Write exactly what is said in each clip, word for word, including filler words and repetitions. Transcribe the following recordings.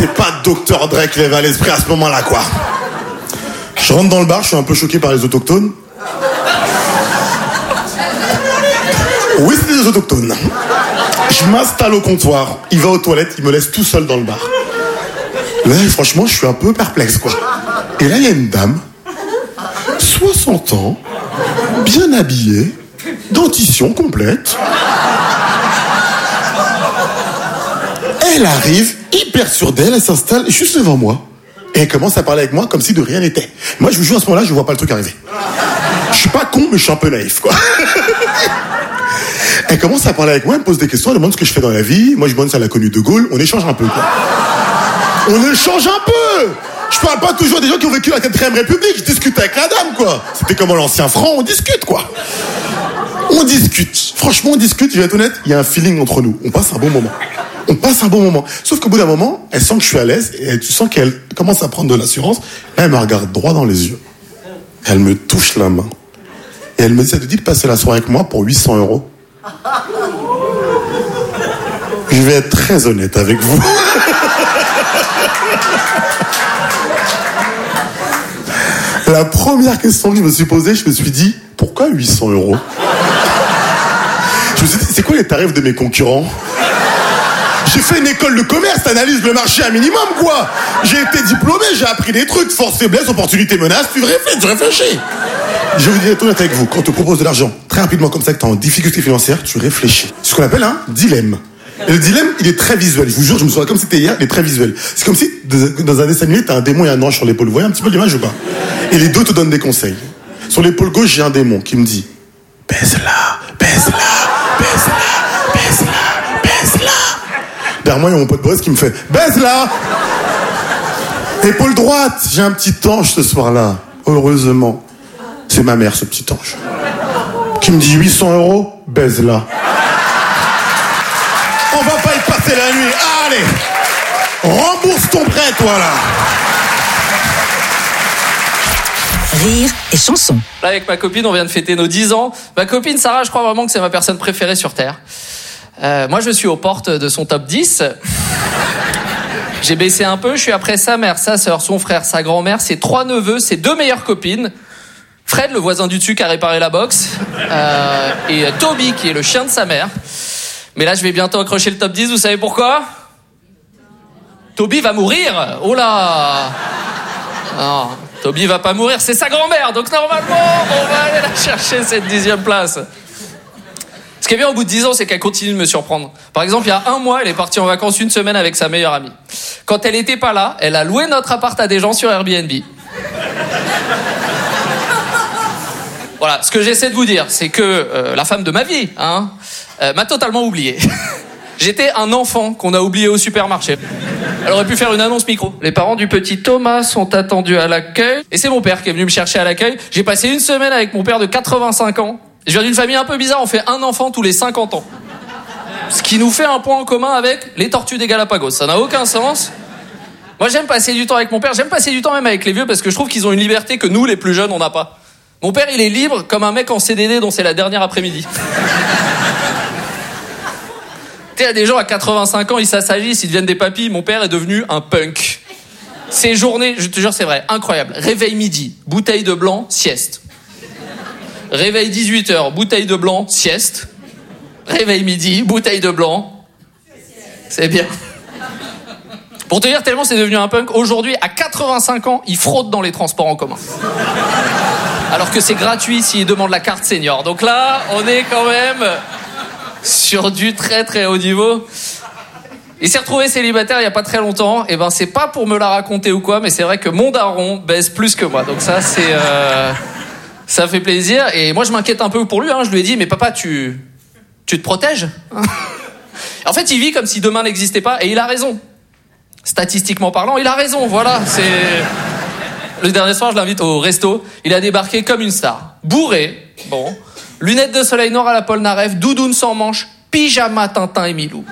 c'est pas docteur Dre qui l'avait à l'esprit à ce moment-là, quoi. Je rentre dans le bar, je suis un peu choqué par les autochtones. Oui, c'est des autochtones. Je m'installe au comptoir, il va aux toilettes, il me laisse tout seul dans le bar. Là, franchement, je suis un peu perplexe, quoi. Et là, il y a une dame, soixante ans, bien habillée, dentition complète. Elle arrive, hyper sûre d'elle, elle s'installe juste devant moi. Et elle commence à parler avec moi comme si de rien n'était. Moi, je vous jure, à ce moment-là, je vois pas le truc arriver. Je suis pas con, mais je suis un peu naïf, quoi. Elle commence à parler avec moi, elle me pose des questions, elle demande ce que je fais dans la vie. Moi, je demande si elle a connu De Gaulle. On échange un peu, quoi. On échange un peu. Je parle pas toujours des gens qui ont vécu la quatrième République. Je discute avec la dame, quoi. C'était comme l'ancien franc, on discute, quoi. On discute. Franchement, on discute, je vais être honnête, il y a un feeling entre nous. On passe un bon moment. On passe un bon moment. Sauf qu'au bout d'un moment, elle sent que je suis à l'aise et tu sens qu'elle commence à prendre de l'assurance. Là, elle me regarde droit dans les yeux. Elle me touche la main. Et elle me dit, ça te dit de passer la soirée avec moi pour huit cents euros? Je vais être très honnête avec vous. La première question que je me suis posée, je me suis dit, pourquoi huit cents euros? Je me suis dit, c'est quoi les tarifs de mes concurrents? J'ai fait une école de commerce, t'analyses le marché un minimum, quoi. J'ai été diplômé, j'ai appris des trucs, force, faiblesse, opportunité, menace, tu réfléchis, tu réfléchis. Je vais vous dire tout honnête avec vous, quand on te propose de l'argent, très rapidement comme ça, que t'es en difficulté financière, tu réfléchis. C'est ce qu'on appelle un dilemme. Et le dilemme, il est très visuel. Je vous jure, je me souviens comme si c'était hier, il est très visuel. C'est comme si, dans un dessin animé, t'as un démon et un ange sur l'épaule. Vous voyez un petit peu l'image ou pas? Et les deux te donnent des conseils. Sur l'épaule gauche, j'ai un démon qui me dit, baise-la, baise-la, baise-la, baise-la, baise-la. Derrière moi, il y a mon pote Boris qui me fait, baise-la. Épaule droite, j'ai un petit ange ce soir-là. Heureusement. C'est ma mère, ce petit ange. Qui me dit huit cents euros, baise-la. On va pas y passer la nuit. Allez, rembourse ton prêt, toi, là. Rire et chanson. Là, avec ma copine, on vient de fêter nos dix ans. Ma copine Sarah, je crois vraiment que c'est ma personne préférée sur Terre. Euh, moi, je suis aux portes de son top dix. J'ai baissé un peu, je suis après sa mère, sa sœur, son frère, sa grand-mère, ses trois neveux, ses deux meilleures copines. Fred, le voisin du dessus qui a réparé la box. Euh, et Toby, qui est le chien de sa mère. Mais là, je vais bientôt accrocher le top dix, vous savez pourquoi? Toby va mourir. Oh là. Non, Toby va pas mourir, c'est sa grand-mère. Donc normalement, on va aller la chercher, cette dixième place. Ce qui est bien au bout de dix ans, c'est qu'elle continue de me surprendre. Par exemple, il y a un mois, elle est partie en vacances une semaine avec sa meilleure amie. Quand elle était pas là, elle a loué notre appart à des gens sur Airbnb. Voilà, ce que j'essaie de vous dire, c'est que euh, la femme de ma vie hein, euh, m'a totalement oublié. J'étais un enfant qu'on a oublié au supermarché. Elle aurait pu faire une annonce micro. Les parents du petit Thomas sont attendus à l'accueil. Et c'est mon père qui est venu me chercher à l'accueil. J'ai passé une semaine avec mon père de quatre-vingt-cinq ans. Je viens d'une famille un peu bizarre, on fait un enfant tous les cinquante ans. Ce qui nous fait un point en commun avec les tortues des Galapagos. Ça n'a aucun sens. Moi, j'aime passer du temps avec mon père. J'aime passer du temps même avec les vieux parce que je trouve qu'ils ont une liberté que nous, les plus jeunes, on n'a pas. Mon père, il est libre comme un mec en C D D dont c'est la dernière après-midi. Tu sais, il y a des gens à quatre-vingt-cinq ans, ils s'assagissent, ils deviennent des papis. Mon père est devenu un punk. Ces journées, je te jure, c'est vrai, incroyable. Réveil midi, bouteille de blanc, sieste. Réveil dix-huit heures, bouteille de blanc, sieste. Réveil midi, bouteille de blanc. C'est bien. Pour te dire, tellement c'est devenu un punk, aujourd'hui, à quatre-vingt-cinq ans, il fraude dans les transports en commun. Alors que c'est gratuit s'il demande la carte senior. Donc là, on est quand même sur du très très haut niveau. Il s'est retrouvé célibataire il n'y a pas très longtemps. Et ben, c'est pas pour me la raconter ou quoi, mais c'est vrai que mon daron baise plus que moi. Donc ça, c'est... Euh... Ça fait plaisir. Et moi, je m'inquiète un peu pour lui. Hein. Je lui ai dit, mais papa, tu, tu te protèges? En fait, il vit comme si demain n'existait pas. Et il a raison. Statistiquement parlant, il a raison. Voilà, c'est... Le dernier soir, je l'invite au resto. Il a débarqué comme une star. Bourré. Bon. Lunettes de soleil noir à la Polnareff. Doudoune sans manche. Pyjama Tintin et Milou.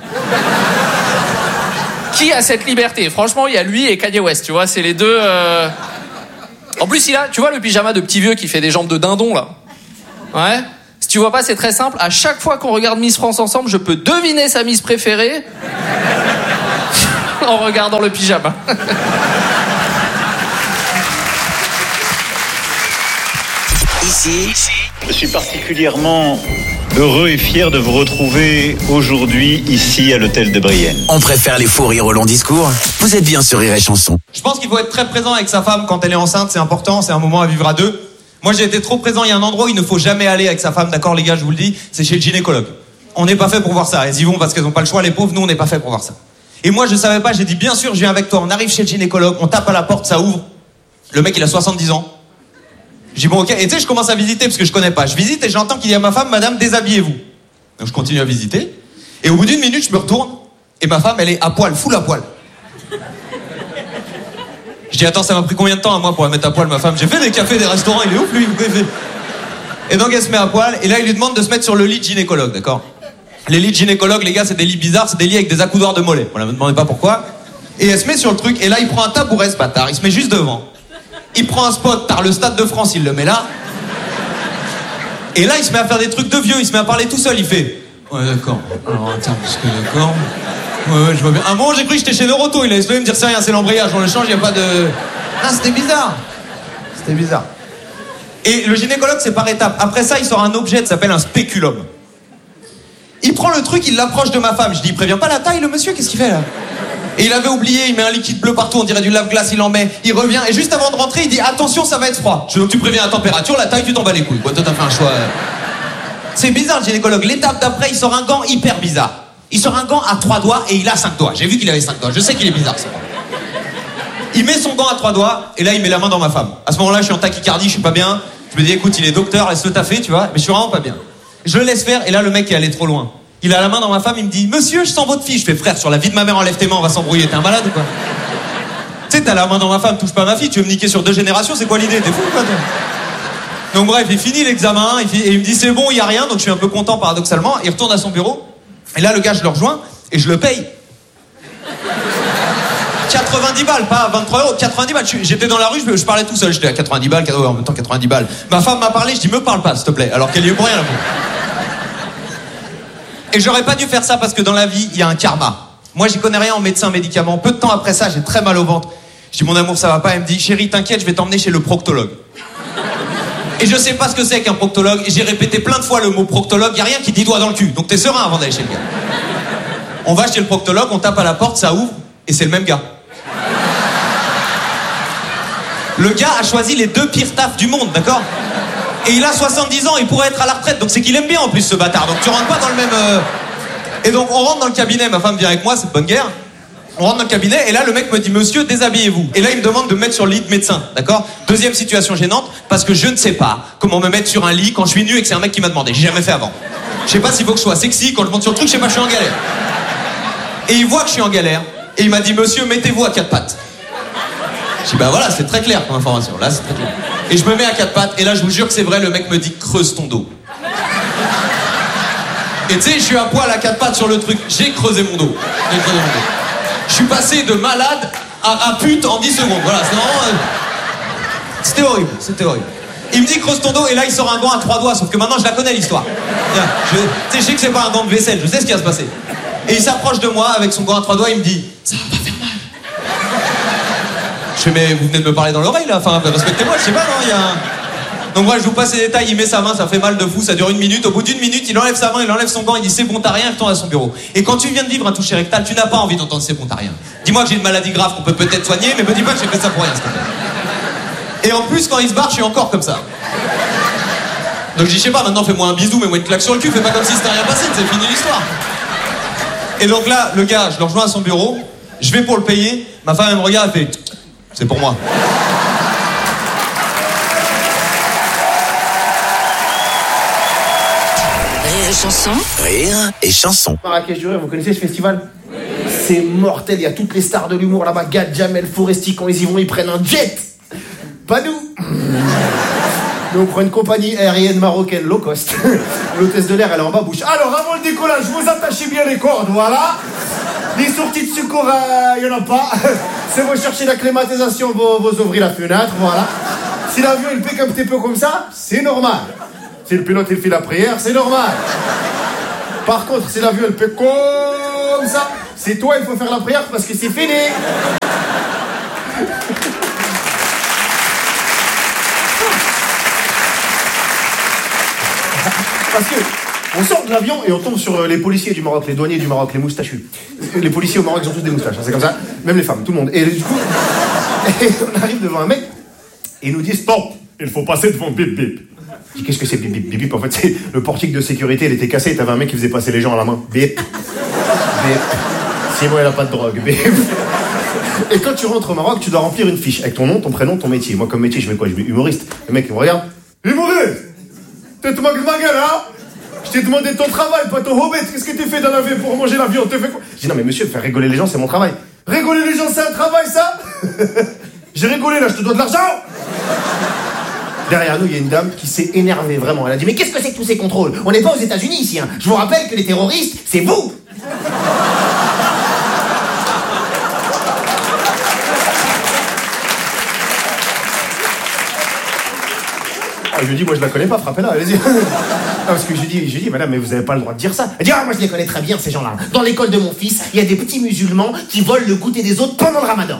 Qui a cette liberté? Franchement, il y a lui et Kanye West. Tu vois, c'est les deux... Euh... En plus, il a, tu vois le pyjama de petit vieux qui fait des jambes de dindon, là? Ouais. Si tu vois pas, c'est très simple. À chaque fois qu'on regarde Miss France ensemble, je peux deviner sa Miss préférée. en regardant le pyjama. Ici, je suis particulièrement heureux et fier de vous retrouver aujourd'hui ici à l'hôtel de Brienne. On préfère les faux rires au long discours. Vous êtes bien sur Rire et Chanson. Je pense qu'il faut être très présent avec sa femme quand elle est enceinte, c'est important, c'est un moment à vivre à deux. Moi j'ai été trop présent, il y a un endroit où il ne faut jamais aller avec sa femme, d'accord les gars, je vous le dis, c'est chez le gynécologue. On n'est pas fait pour voir ça, elles y vont parce qu'elles n'ont pas le choix, les pauvres, nous on n'est pas fait pour voir ça. Et moi je savais pas, j'ai dit bien sûr je viens avec toi, on arrive chez le gynécologue, on tape à la porte, ça ouvre. Le mec il a soixante-dix ans. Je dis bon ok, et tu sais je commence à visiter parce que je connais pas. Je visite et j'entends qu'il dit à ma femme, madame déshabillez-vous. Donc je continue à visiter, et au bout d'une minute je me retourne, et ma femme elle est à poil, full à poil. Je dis attends ça m'a pris combien de temps à moi pour la mettre à poil ma femme? J'ai fait des cafés, des restaurants, il est ouf lui. Et donc elle se met à poil, et là il lui demande de se mettre sur le lit de gynécologue, d'accord? Les lits de gynécologue les gars c'est des lits bizarres, c'est des lits avec des accoudoirs de mollets. Voilà, me demandez pas pourquoi. Et elle se met sur le truc, et là il prend un tabouret ce bâtard, il se met juste devant. Il prend un spot, par le Stade de France, il le met là. Et là, il se met à faire des trucs de vieux, il se met à parler tout seul, il fait... Ouais, d'accord. Alors, attends, parce que d'accord... Ouais, ouais, je vois bien. Un moment, j'ai cru que j'étais chez Neuroto, il a essayé de me dire c'est rien, c'est l'embrayage, on le change, il n'y a pas de... Ah, c'était bizarre. C'était bizarre. Et le gynécologue, c'est par étapes. Après ça, il sort un objet qui s'appelle un spéculum. Il prend le truc, il l'approche de ma femme. Je dis, il prévient pas la taille, le monsieur, qu'est-ce qu'il fait, là? Et il avait oublié, il met un liquide bleu partout, on dirait du lave-glace, il en met, il revient, et juste avant de rentrer, il dit attention, ça va être froid. Je dis, donc tu préviens la température, la taille, tu t'en bats les couilles. Quoi, toi, t'as fait un choix. C'est bizarre, le gynécologue. L'étape d'après, il sort un gant hyper bizarre. Il sort un gant à trois doigts et il a cinq doigts. J'ai vu qu'il avait cinq doigts, je sais qu'il est bizarre, ça. Il met son gant à trois doigts, et là, il met la main dans ma femme. À ce moment-là, je suis en tachycardie, je suis pas bien. Je me dis, écoute, il est docteur, laisse-le taffer, tu vois, mais je suis vraiment pas bien. Je le laisse faire, et là, le mec est allé trop loin. Il a la main dans ma femme, il me dit monsieur, je sens votre fille. Je fais frère, sur la vie de ma mère, enlève tes mains, on va s'embrouiller. T'es un malade ou quoi? Tu sais, t'as la main dans ma femme, touche pas ma fille. Tu veux me niquer sur deux générations, c'est quoi l'idée? T'es fou ou quoi toi? Donc bref, il finit l'examen et il me dit c'est bon, il y a rien. Donc je suis un peu content paradoxalement. Il retourne à son bureau. Et là, le gars, je le rejoins et je le paye. quatre-vingt-dix balles, pas vingt-trois euros, quatre-vingt-dix balles. J'étais dans la rue, je parlais tout seul. J'étais à quatre-vingt-dix balles, en même temps quatre-vingt-dix balles. Ma femme m'a parlé, je dis me parle pas, s'il te plaît. Alors qu'elle y est pour rien là. Et j'aurais pas dû faire ça parce que dans la vie, il y a un karma. Moi, j'y connais rien en médecin, médicaments. Peu de temps après ça, j'ai très mal au ventre. Je dis, mon amour, ça va pas. Elle me dit, chérie, t'inquiète, je vais t'emmener chez le proctologue. Et je sais pas ce que c'est qu'un proctologue. Et j'ai répété plein de fois le mot proctologue. Y a rien qui dit doigt dans le cul. Donc t'es serein avant d'aller chez le gars. On va chez le proctologue, on tape à la porte, ça ouvre. Et c'est le même gars. Le gars a choisi les deux pires tafs du monde, d'accord? Et il a soixante-dix ans, il pourrait être à la retraite. Donc c'est qu'il aime bien en plus ce bâtard. Donc tu rentres pas dans le même... Euh... Et donc on rentre dans le cabinet, ma femme vient avec moi, c'est de bonne guerre. On rentre dans le cabinet et là le mec me dit monsieur, déshabillez-vous. Et là il me demande de me mettre sur le lit de médecin, d'accord? Deuxième situation gênante, parce que je ne sais pas comment me mettre sur un lit quand je suis nu et que c'est un mec qui m'a demandé. J'ai jamais fait avant. Je sais pas s'il faut que je sois sexy, quand je monte sur le truc, je sais pas, je suis en galère. Et il voit que je suis en galère et il m'a dit monsieur, mettez-vous à quatre pattes. Je dis bah voilà, c'est très clair comme information, là c'est très clair. Et je me mets à quatre pattes, et là je vous jure que c'est vrai, le mec me dit creuse ton dos. Et tu sais, je suis à poil à quatre pattes sur le truc, j'ai creusé mon dos. J'ai creusé mon dos. Je suis passé de malade à, à pute en dix secondes, voilà, c'est vraiment... Euh... C'était horrible, c'était horrible. Il me dit creuse ton dos, et là il sort un gant à trois doigts, sauf que maintenant je la connais l'histoire. Je... Tu sais, je sais que c'est pas un gant de vaisselle, je sais ce qui va se passer. Et il s'approche de moi avec son gant à trois doigts, il me dit ça va pas faire mal. Je fais mais vous venez de me parler dans l'oreille là, enfin respectez-moi, je sais pas, non, il y a un... Donc voilà, je vous passe les détails, il met sa main, ça fait mal de fou, ça dure une minute. Au bout d'une minute, il enlève sa main, il enlève son gant, il dit c'est bon, t'as rien, il retourne à son bureau. Et quand tu viens de vivre un toucher rectal, tu n'as pas envie d'entendre c'est bon, t'as rien. Dis-moi que j'ai une maladie grave qu'on peut peut-être soigner, mais me dis pas que j'ai fait ça pour rien, s'il te plaît. Et en plus, quand il se barre, je suis encore comme ça. Donc je dis je sais pas, maintenant fais-moi un bisou, mets-moi une claque sur le cul, fais pas comme si c'était rien passé, c'est fini l'histoire. Et donc là, le gars, je le rejoins à son bureau, je vais pour le payer, ma femme elle me regarde, elle fait c'est pour moi. Rire et chanson. Rire et chanson. Marrakech du Rire, vous connaissez ce festival? C'est mortel, il y a toutes les stars de l'humour là-bas. Gad, Jamel, Foresti, quand ils y vont, ils prennent un jet. Pas nous. Nous on prend une compagnie aérienne marocaine low cost. L'hôtesse de l'air elle est en bas bouche. Alors avant le décollage, vous attachez bien les cordes, voilà. Les sorties de secours, il euh, n'y en a pas. C'est vous chercher la climatisation, vous, vous ouvrez la fenêtre, voilà. Si l'avion il pique un petit peu comme ça, c'est normal. Si le pilote il fait la prière, c'est normal. Par contre, si l'avion il pique comme ça, c'est toi, il faut faire la prière parce que c'est fini. Parce que on sort de l'avion et on tombe sur les policiers du Maroc, les douaniers du Maroc, les moustachus. Les policiers au Maroc, ils ont tous des moustaches, hein, c'est comme ça. Même les femmes, tout le monde. Et du coup, et on arrive devant un mec et ils nous disent stop, il faut passer devant bip bip. Je dis qu'est-ce que c'est bip bip bip bip? En fait, c'est le portique de sécurité, il était cassé et t'avais un mec qui faisait passer les gens à la main. Bip. Bip. Simon, il a pas de drogue. Bip. Et quand tu rentres au Maroc, tu dois remplir une fiche avec ton nom, ton prénom, ton métier. Moi, comme métier, je mets quoi? Je mets humoriste. Le mec, il me regarde. Humoriste! Tu te moques de ma gueule, hein? Je t'ai demandé ton travail, pas ton hobbit. Qu'est-ce que t'es fait dans la vie pour manger la viande? T'es fait quoi? Je dis non, mais monsieur, faire rigoler les gens, c'est mon travail. Rigoler les gens, c'est un travail, ça? J'ai rigolé, là, je te dois de l'argent! Derrière nous, il y a une dame qui s'est énervée, vraiment. Elle a dit, mais qu'est-ce que c'est que tous ces contrôles? On n'est pas aux États-Unis ici, hein. Je vous rappelle que les terroristes, c'est vous! Je lui dis, moi je la connais pas, frappez-la, allez-y. Parce que je lui dis, je lui dis, madame, mais vous avez pas le droit de dire ça. Elle dit, ah, moi je les connais très bien, ces gens-là. Dans l'école de mon fils, il y a des petits musulmans qui volent le goûter des autres pendant le ramadan.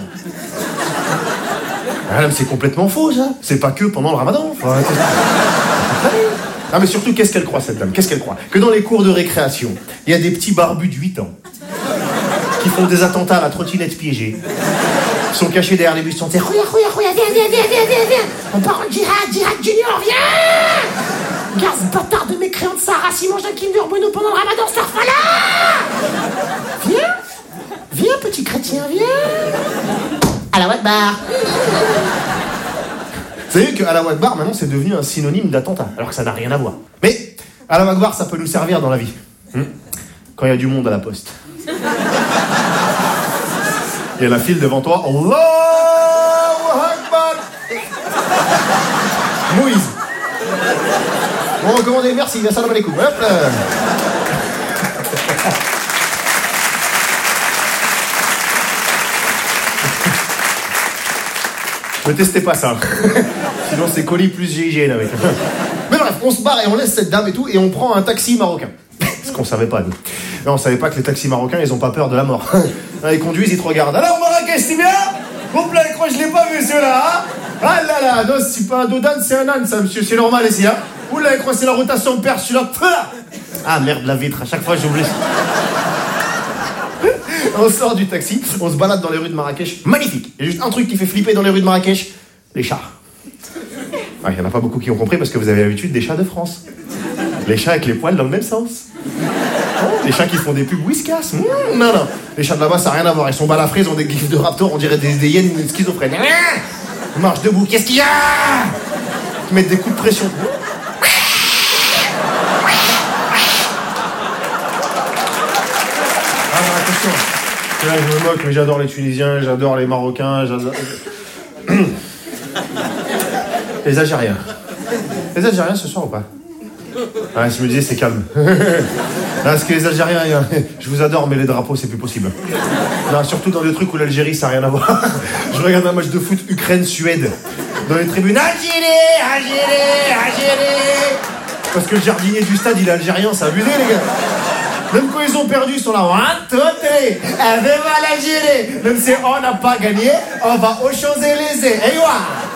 Madame, c'est complètement faux, ça. C'est pas que pendant le ramadan. Faut arrêter. Non, mais surtout, qu'est-ce qu'elle croit, cette dame? Qu'est-ce qu'elle croit? Que dans les cours de récréation, il y a des petits barbus de huit ans qui font des attentats à la trottinette piégée. Ils sont cachés derrière les bus, ils sont disant, regarde, regarde, regarde, viens, viens, viens, viens, viens, viens. On part en djihad, djihad junior, viens. Regarde ce bâtard de mécréant de Sahara, s'il mange un Kinder Bueno pendant le ramadan, ce là. Viens, viens, petit chrétien, viens. Allahu Akbar. Vous savez que Allahu Akbar, maintenant, c'est devenu un synonyme d'attentat, alors que ça n'a rien à voir. Mais Allahu Akbar, ça peut nous servir dans la vie. Hmm. Quand il y a du monde à la poste. Il y a la file devant toi. Allahu Akbar. Moïse. Bon, recommandez, merci. Salam alaikum. Hop là. Ne testez pas ça. Sinon, c'est colis plus G I G N avec. Mais bref, on se barre et on laisse cette dame et tout, et on prend un taxi marocain. Ce qu'on savait pas, nous. Non, on savait pas que les taxis marocains, ils ont pas peur de la mort. Ils conduisent, ils te regardent. Alors, Marrakech, c'est bien? Vous plaît, je crois que je l'ai pas vu, celui-là, hein? Ah là là, non, c'est pas un dodan, c'est un âne, ça, monsieur, c'est normal ici, hein? Oula, je crois que c'est la rotation de perche, celui-là. Ah merde, la vitre, à chaque fois, j'oublie. On sort du taxi, on se balade dans les rues de Marrakech. Magnifique! Il y a juste un truc qui fait flipper dans les rues de Marrakech, les chats. Il ah, n'y en a pas beaucoup qui ont compris parce que vous avez l'habitude des chats de France. Les chats avec les poils dans le même sens. Oh, les chats qui font des pubs Whiskas. Mmh, non, non. Les chats de là-bas, ça n'a rien à voir. Ils sont balafrés, ils ont des gifs de raptor, on dirait des, des hyènes schizophrènes. Ils marchent debout. Qu'est-ce qu'il y a? Ils mettent des coups de pression. Ah, non, attention. Là, je me moque, mais j'adore les Tunisiens, j'adore les Marocains, j'adore... Les Algériens. Les Algériens ce soir ou pas? Ah, je me disais, c'est calme. Parce que les Algériens, je vous adore, mais les drapeaux, c'est plus possible. Non, surtout dans des trucs où l'Algérie, ça n'a rien à voir. Je regarde un match de foot Ukraine-Suède. Dans les tribunes, Algérie, Algérie, Algérie. Parce que le jardinier du stade, il est algérien, c'est abusé, les gars. Même quand ils ont perdu, ils sont là. One, two, three. Viva l'Algérie. Même si on n'a pas gagné, on va aux Champs-Élysées. Et voilà.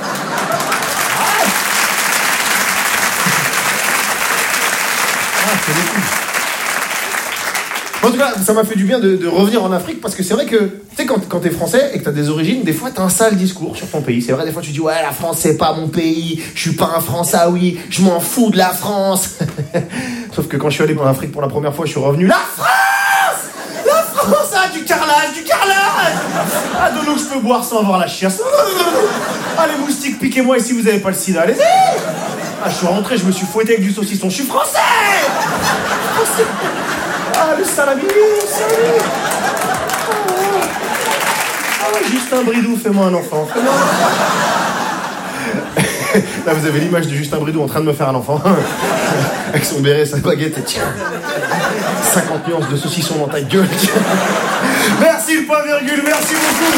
En tout cas, ça m'a fait du bien de, de revenir en Afrique parce que c'est vrai que, tu sais, quand, quand t'es français et que t'as des origines, des fois t'as un sale discours sur ton pays. C'est vrai, des fois tu dis, ouais, la France c'est pas mon pays, je suis pas un Françaoui, je m'en fous de la France. Sauf que quand je suis allé en Afrique pour la première fois, je suis revenu, la France! La France a du carrelage, du carrelage! Ah, de l'eau que je peux boire sans avoir la chiasse. Ah, les moustiques, piquez-moi et si vous avez pas le sida, allez-y! Ah, je suis rentré, je me suis fouetté avec du saucisson, je suis français! Français. Ah, le salami, le salami. Oh. Ah, Justin Bridou, fais-moi un enfant. Fais-moi un enfant. Là, vous avez l'image de Justin Bridou en train de me faire un enfant. Avec son béret, sa baguette, et tiens. cinquante nuances de saucisson dans ta gueule. Tiens. Merci le point virgule, merci beaucoup.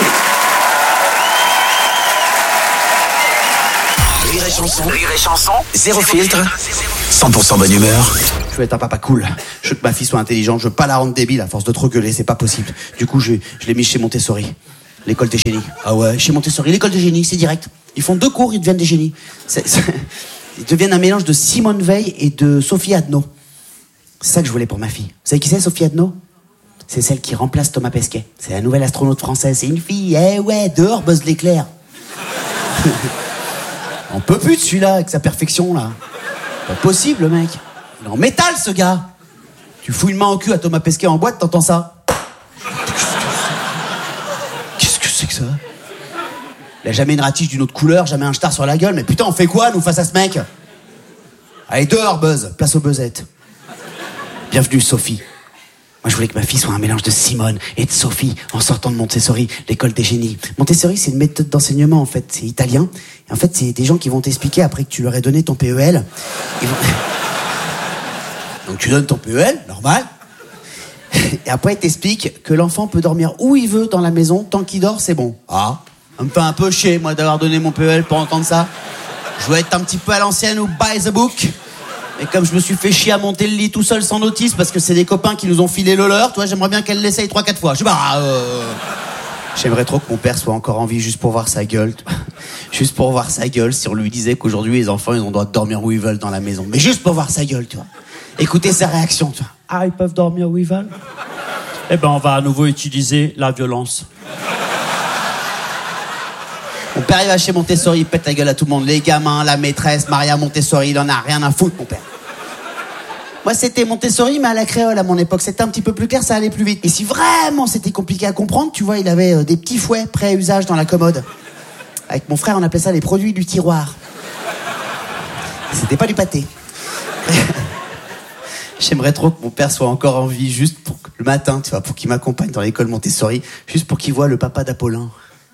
Rire et chanson, rire et chanson, zéro filtre, cent pour cent bonne humeur. veux être un papa cool. Je veux que ma fille soit intelligente, je veux pas la rendre débile à force de trop gueuler, c'est pas possible. Du coup, je, je l'ai mis chez Montessori. L'école des génies. Ah ouais, chez Montessori, l'école des génies, c'est direct. Ils font deux cours, ils deviennent des génies. C'est, c'est... Ils deviennent un mélange de Simone Veil et de Sophie Adno. C'est ça que je voulais pour ma fille. Vous savez qui c'est, Sophie Adno? C'est celle qui remplace Thomas Pesquet. C'est la nouvelle astronaute française. C'est une fille, eh ouais, dehors Buzz l'éclair. On peut plus de celui-là, avec sa perfection, là. Pas possible, le mec. Il est en métal, ce gars. Tu fous une main au cul à Thomas Pesquet en boîte, t'entends ça? Qu'est-ce que c'est que ça? Il a jamais une ratiche d'une autre couleur, jamais un star sur la gueule. Mais putain, on fait quoi, nous, face à ce mec? Allez, dehors, Buzz. Place aux buzzettes. Bienvenue, Sophie. Moi, je voulais que ma fille soit un mélange de Simone et de Sophie en sortant de Montessori, l'école des génies. Montessori, c'est une méthode d'enseignement, en fait. C'est italien. Et en fait, c'est des gens qui vont t'expliquer après que tu leur aies donné ton P E L. Ils vont... Donc, tu donnes ton P E L, normal. Et après, ils t'expliquent que l'enfant peut dormir où il veut dans la maison. Tant qu'il dort, c'est bon. Ah, ça me fait un peu chier, moi, d'avoir donné mon P E L pour entendre ça. Je veux être un petit peu à l'ancienne ou by the book. Et comme je me suis fait chier à monter le lit tout seul sans notice parce que c'est des copains qui nous ont filé le leur, toi, j'aimerais bien qu'elle l'essaye trois quatre fois. Je sais pas. Euh... J'aimerais trop que mon père soit encore en vie juste pour voir sa gueule. Juste pour voir sa gueule si on lui disait qu'aujourd'hui les enfants ils ont le droit de dormir où ils veulent dans la maison. Mais juste pour voir sa gueule, tu vois. Écoutez sa réaction, tu vois. Ah, ils peuvent dormir où ils veulent? Eh ben, on va à nouveau utiliser la violence. Mon père, il va chez Montessori, il pète la gueule à tout le monde. Les gamins, la maîtresse, Maria Montessori, il en a rien à foutre, mon père. Moi, c'était Montessori, mais à la créole, à mon époque. C'était un petit peu plus clair, ça allait plus vite. Et si vraiment c'était compliqué à comprendre, tu vois, il avait euh, des petits fouets prêts à usage dans la commode. Avec mon frère, on appelait ça les produits du tiroir. C'était pas du pâté. J'aimerais trop que mon père soit encore en vie, juste pour le matin, tu vois, pour qu'il m'accompagne dans l'école Montessori, juste pour qu'il voit le papa d'Apollin.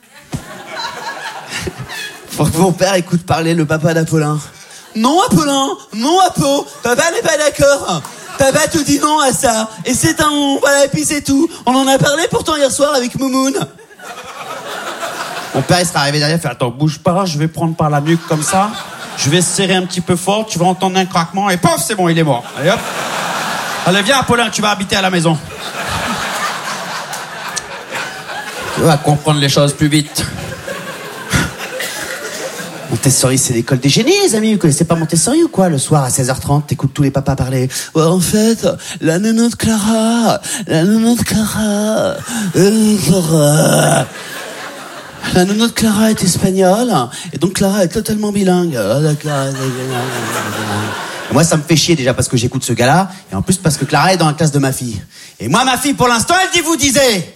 Pour que mon père écoute parler le papa d'Apollin. Non, Apollin, non, Apo, papa n'est pas d'accord. Papa te dit non à ça, et c'est un non, voilà, et puis c'est tout. On en a parlé pourtant hier soir avec Moumoun. Mon père, il sera arrivé derrière, il fait, attends, bouge pas, je vais prendre par la nuque comme ça, je vais serrer un petit peu fort, tu vas entendre un craquement, et pof, c'est bon, il est mort. Allez hop. Allez, viens, Apollin, tu vas habiter à la maison. Tu vas comprendre les choses plus vite. Montessori, c'est l'école des génies, les amis. Vous connaissez pas Montessori ou quoi? Le soir, à seize heures trente, t'écoutes tous les papas parler. Ouais, en fait, la nounou de Clara, la nounou de Clara, euh, Clara. La nounou de Clara est espagnole, et donc Clara est totalement bilingue. Moi, ça me fait chier déjà parce que j'écoute ce gars-là, et en plus parce que Clara est dans la classe de ma fille. Et moi, ma fille, pour l'instant, elle dit vous disiez.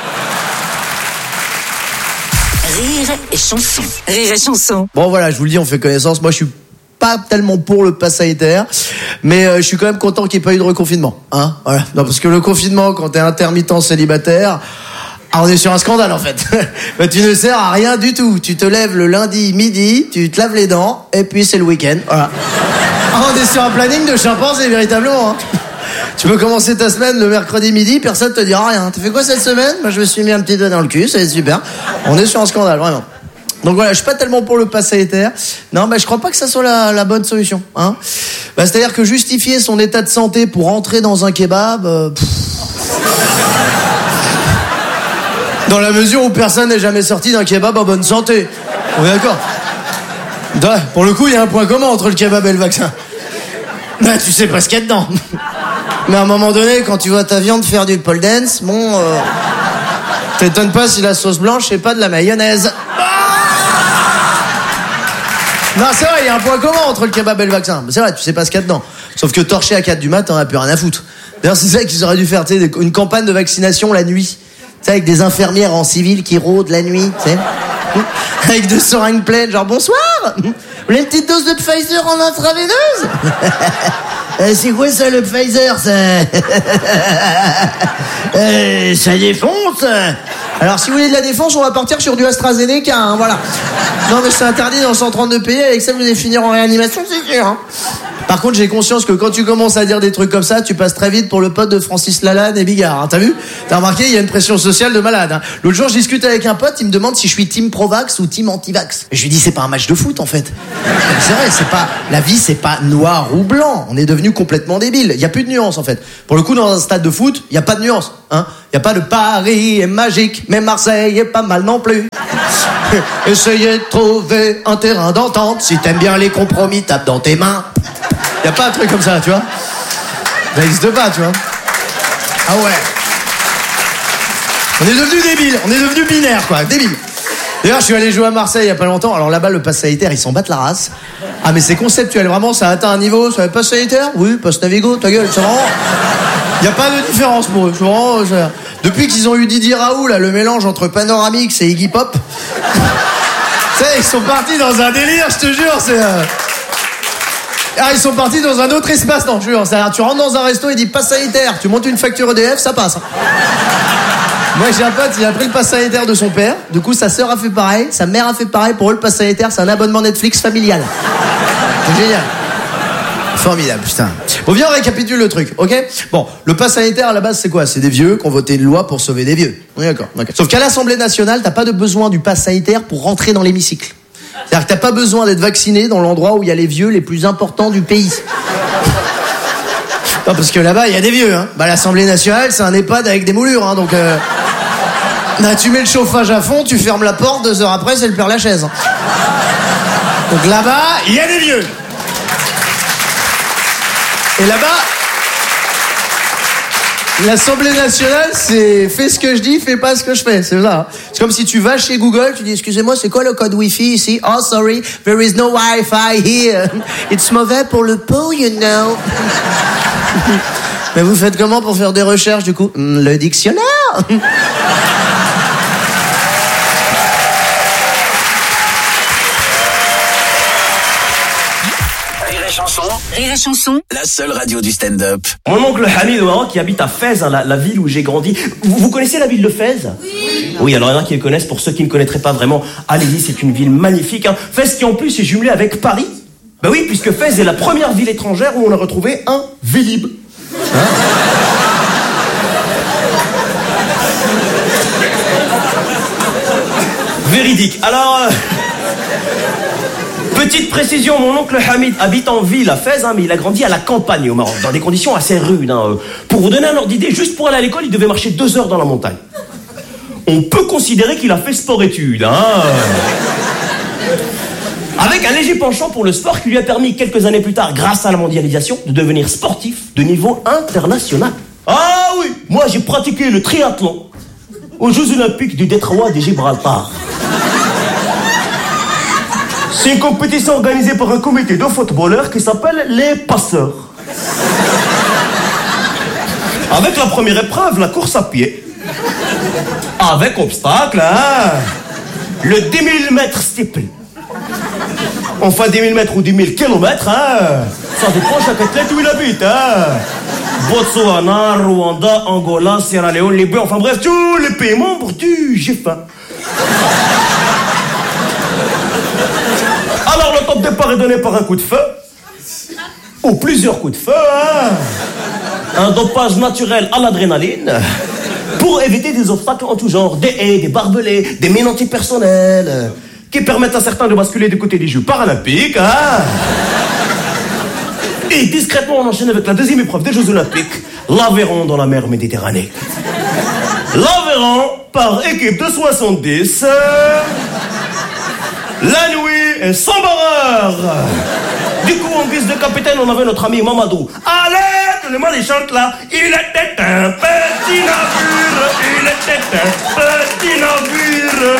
Rire et chanson. Rire et chanson. Bon voilà, je vous le dis, on fait connaissance. Moi, je suis pas tellement pour le pass sanitaire, mais euh, je suis quand même content qu'il n'y ait pas eu de reconfinement. Hein, voilà. Non, parce que le confinement, quand t'es intermittent célibataire, ah, on est sur un scandale en fait. Bah, tu ne sers à rien du tout. Tu te lèves le lundi midi, tu te laves les dents, et puis c'est le week-end. Voilà. Ah, on est sur un planning de chimpanzé véritablement. Hein. Tu peux commencer ta semaine le mercredi midi, personne te dira rien. T'as fait quoi cette semaine? Moi, je me suis mis un petit doigt dans le cul, ça va être super. On est sur un scandale, vraiment. Donc voilà, je suis pas tellement pour le pass sanitaire. Non, bah, je crois pas que ça soit la, la bonne solution. Hein. Bah, c'est-à-dire que justifier son état de santé pour entrer dans un kebab... Euh, dans la mesure où personne n'est jamais sorti d'un kebab en bonne santé. On est d'accord? Ouais, pour le coup, il y a un point commun entre le kebab et le vaccin. Bah, tu sais pas ce qu'il y a dedans. Mais à un moment donné, quand tu vois ta viande faire du pole dance, bon, euh, t'étonnes pas si la sauce blanche, c'est pas de la mayonnaise. Non, c'est vrai, il y a un point commun entre le kebab et le vaccin. C'est vrai, tu sais pas ce qu'il y a dedans. Sauf que torché à quatre du mat, t'en as plus rien à foutre. D'ailleurs, c'est ça qu'ils auraient dû faire, tu sais, une campagne de vaccination la nuit. Tu sais, avec des infirmières en civil qui rôdent la nuit, tu sais. Avec deux seringues pleines, genre bonsoir. Vous voulez une petite dose de Pfizer en intraveineuse? Euh, c'est quoi ça, le Pfizer, ça? euh, ça défonce. Alors, si vous voulez de la défense, on va partir sur du AstraZeneca, hein, voilà. Non, mais c'est interdit dans cent trente-deux pays, avec ça, vous allez finir en réanimation, c'est sûr, hein. Par contre, j'ai conscience que quand tu commences à dire des trucs comme ça, tu passes très vite pour le pote de Francis Lalanne et Bigard. Hein, t'as vu? T'as remarqué, il y a une pression sociale de malade. Hein. L'autre jour, je discute avec un pote, il me demande si je suis team pro-vax ou team anti-vax. Et je lui dis, c'est pas un match de foot, en fait. C'est vrai, c'est pas... La vie, c'est pas noir ou blanc. On est devenu complètement débile. Il y a plus de nuances, en fait. Pour le coup, dans un stade de foot, il y a pas de nuance. Hein. Il y a pas de Paris est magique, mais Marseille est pas mal non plus. Essayez de trouver un terrain d'entente. Si t'aimes bien les compromis, tape dans tes mains. Y a pas un truc comme ça, tu vois. Ça n'existe pas, tu vois. Ah ouais. On est devenu débile, on est devenu binaire, quoi, débile. D'ailleurs, je suis allé jouer à Marseille il y a pas longtemps. Alors là-bas, le pass sanitaire, ils s'en battent la race. Ah, mais c'est conceptuel, vraiment, ça a atteint un niveau. Ça va pass sanitaire? Oui, pass Navigo, ta gueule, c'est vraiment... Y a pas de différence pour eux. C'est vraiment... c'est... Depuis qu'ils ont eu Didier Raoult, là, le mélange entre Panoramix et Iggy Pop, tu sais, ils sont partis dans un délire, je te jure, c'est... Euh... Ah, ils sont partis dans un autre espace, non, je jure. C'est-à-dire, tu rentres dans un resto, il dit pass sanitaire, tu montes une facture E D F, ça passe. Moi, j'ai un pote, il a pris le pass sanitaire de son père, du coup, sa sœur a fait pareil, sa mère a fait pareil, pour eux, le pass sanitaire, c'est un abonnement Netflix familial. C'est génial. Formidable, putain. Bon, viens, on récapitule le truc, ok? Bon, le pass sanitaire, à la base, c'est quoi? C'est des vieux qui ont voté une loi pour sauver des vieux. Oui, d'accord, d'accord. Sauf qu'à l'Assemblée nationale, t'as pas de besoin du pass sanitaire pour rentrer dans l'hémicycle. C'est-à-dire que t'as pas besoin d'être vacciné dans l'endroit où il y a les vieux les plus importants du pays. Non, parce que là-bas, il y a des vieux, hein. Bah, l'Assemblée nationale, c'est un EHPAD avec des moulures, hein, donc... Euh... Bah, tu mets le chauffage à fond, tu fermes la porte, deux heures après, c'est le Père Lachaise. Hein. Donc là-bas, il y a des vieux. Et là-bas, l'Assemblée nationale, c'est fais ce que je dis, fais pas ce que je fais. C'est ça. C'est comme si tu vas chez Google, tu dis excusez-moi, c'est quoi le code Wi-Fi ici? Oh sorry, there is no Wi-Fi here. It's mauvais pour le pot, you know. Mais vous faites comment pour faire des recherches du coup? Le dictionnaire. Rire et chanson, la seule radio du stand-up. Mon oncle Hamid au Maroc qui habite à Fès, hein, la, la ville où j'ai grandi. Vous, vous connaissez la ville de Fès? Oui. Oui, alors il y en a qui le connaissent. Pour ceux qui ne connaîtraient pas vraiment, allez-y, c'est une ville magnifique. Hein. Fès qui en plus est jumelée avec Paris. Ben oui, puisque Fès est la première ville étrangère où on a retrouvé un Vélib. Hein? Véridique. Alors... Euh... Petite précision, mon oncle Hamid habite en ville à Fès, hein, mais il a grandi à la campagne au Maroc, dans des conditions assez rudes. Hein. Pour vous donner un ordre d'idée, juste pour aller à l'école, il devait marcher deux heures dans la montagne. On peut considérer qu'il a fait sport-études. Hein. Avec un léger penchant pour le sport qui lui a permis quelques années plus tard, grâce à la mondialisation, de devenir sportif de niveau international. Ah oui, moi j'ai pratiqué le triathlon aux Jeux Olympiques du Détroit de Gibraltar. C'est une compétition organisée par un comité de footballeurs qui s'appelle les passeurs. Avec la première épreuve, la course à pied. Avec obstacle, hein. Le dix mille mètres steeple. Enfin, dix mille mètres ou dix mille kilomètres, hein. Ça dépend chaque athlète où il habite, hein. Botswana, Rwanda, Angola, Sierra Leone, Libye, enfin bref, tous les pays membres du G vingt. Alors le top départ est donné par un coup de feu, ou plusieurs coups de feu, hein. Un dopage naturel à l'adrénaline, pour éviter des obstacles en tout genre, des haies, des barbelés, des mines antipersonnelles, qui permettent à certains de basculer du côté des Jeux paralympiques, hein. Et discrètement on enchaîne avec la deuxième épreuve des Jeux olympiques, l'Aveyron dans la mer Méditerranée. L'Aveyron par équipe de soixante-dix... La nuit est sans barreur. Du coup, en guise de capitaine, on avait notre ami Mamadou. Allez, le mal il chante là. Il était un petit navire. Il était un petit navire.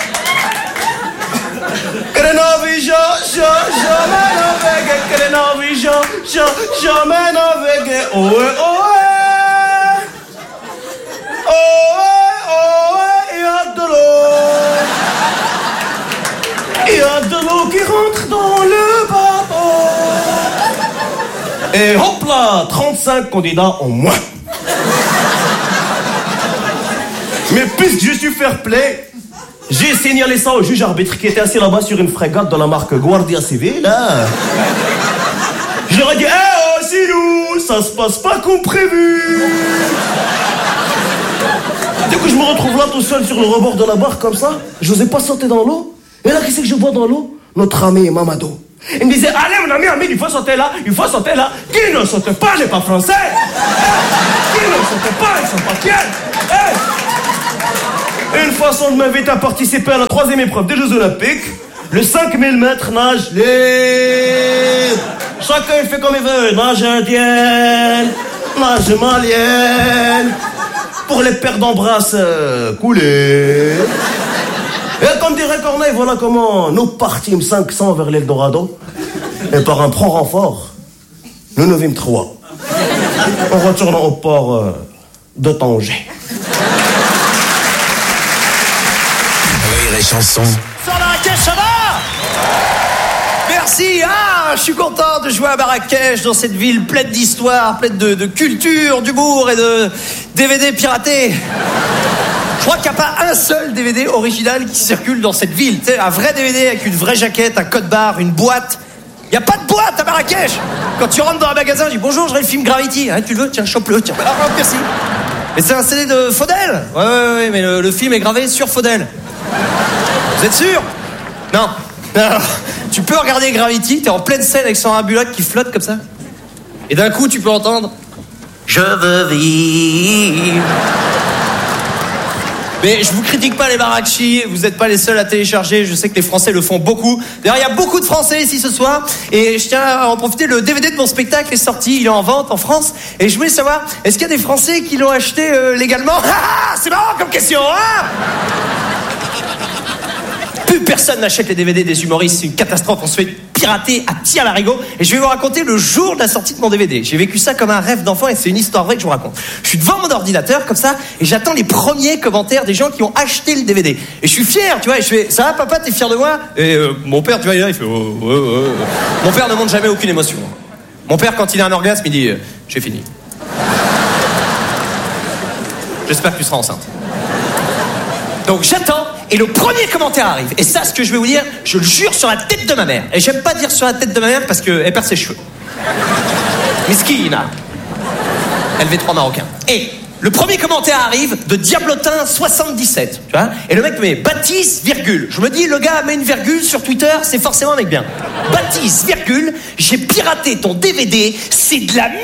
Que le navire, jamais navigué. Que le navire, jamais navigué. Oh, oh, oh, oh, il y a de l'eau. Il y a de l'eau qui rentre dans le bateau. Et hop là, trente-cinq candidats en moins. Mais puisque je suis fair play, j'ai signalé ça au juge arbitre qui était assis là-bas sur une frégate de la marque Guardia Civil. Hein. Je J'aurais dit, eh oh, Silou, ça se passe pas comme prévu. Dès que je me retrouve là tout seul sur le rebord de la barre comme ça, je n'osais pas sauter dans l'eau. Et là, qu'est-ce que je vois dans l'eau? Notre ami Mamadou. Il me disait, allez mon ami, ami, il faut sauter là, il faut sauter là. Qui ne saute pas n'est pas français. Qui ne saute pas, ils sont pas fiers. Une façon de m'inviter à participer à la troisième épreuve des Jeux Olympiques, le cinq mille mètres nage libre. Chacun il fait comme il veut, nage indienne, nage malienne. Pour les perdants brasse euh, couler. Et comme dirait Corneille, voilà comment nous partîmes cinq cents vers l'Eldorado. Et par un prompt renfort, nous nous vîmes trois. En retournant au port euh, de Tanger. Rire et chanson. Sur Marrakech, ça va? Merci, ah, je suis content de jouer à Marrakech, dans cette ville pleine d'histoire, pleine de, de culture, d'humour et de D V D piratés. Je crois qu'il n'y a pas un seul D V D original qui circule dans cette ville. Tu sais, un vrai D V D avec une vraie jaquette, un code barre, une boîte. Il n'y a pas de boîte à Marrakech. Quand tu rentres dans un magasin, je dis bonjour, j'aurais le film Gravity. Ah, tu le veux? Tiens, chope-le, tiens. Ah, merci. Mais c'est un C D de Faudel. Ouais, ouais, ouais, mais le, le film est gravé sur Faudel. Vous êtes sûr? Non. Alors, tu peux regarder Gravity, t'es en pleine scène avec Sandra Bullock qui flotte comme ça. Et d'un coup, tu peux entendre je veux vivre. Mais je vous critique pas les Marrakechis, vous n'êtes pas les seuls à télécharger, je sais que les Français le font beaucoup. D'ailleurs, il y a beaucoup de Français ici ce soir, et je tiens à en profiter, le D V D de mon spectacle est sorti, il est en vente en France, et je voulais savoir, est-ce qu'il y a des Français qui l'ont acheté euh, légalement? Ah, c'est marrant comme question, hein? Plus personne n'achète les D V D des humoristes, c'est une catastrophe, on se fait pirater à tir-larigot. Et je vais vous raconter le jour de la sortie de mon D V D. J'ai vécu ça comme un rêve d'enfant et c'est une histoire vraie que je vous raconte. Je suis devant mon ordinateur comme ça et j'attends les premiers commentaires des gens qui ont acheté le D V D. Et je suis fier, tu vois, et je fais, ça va papa, t'es fier de moi? Et euh, mon père, tu vois, il est là, il fait, oh, oh, oh, oh. Mon père ne montre jamais aucune émotion. Mon père, quand il a un orgasme, il dit, euh, j'ai fini. J'espère que tu seras enceinte. Donc j'attends, et le premier commentaire arrive. Et ça, ce que je vais vous dire, je le jure sur la tête de ma mère. Et j'aime pas dire sur la tête de ma mère parce qu'elle perd ses cheveux. Miskina. L V trois marocain. Et le premier commentaire arrive de Diablotin soixante-dix-sept. Tu vois? Et le mec me met Baptiste, virgule. Je me dis, le gars met une virgule sur Twitter, c'est forcément un mec bien. Baptiste, virgule, j'ai piraté ton D V D, c'est de la merde!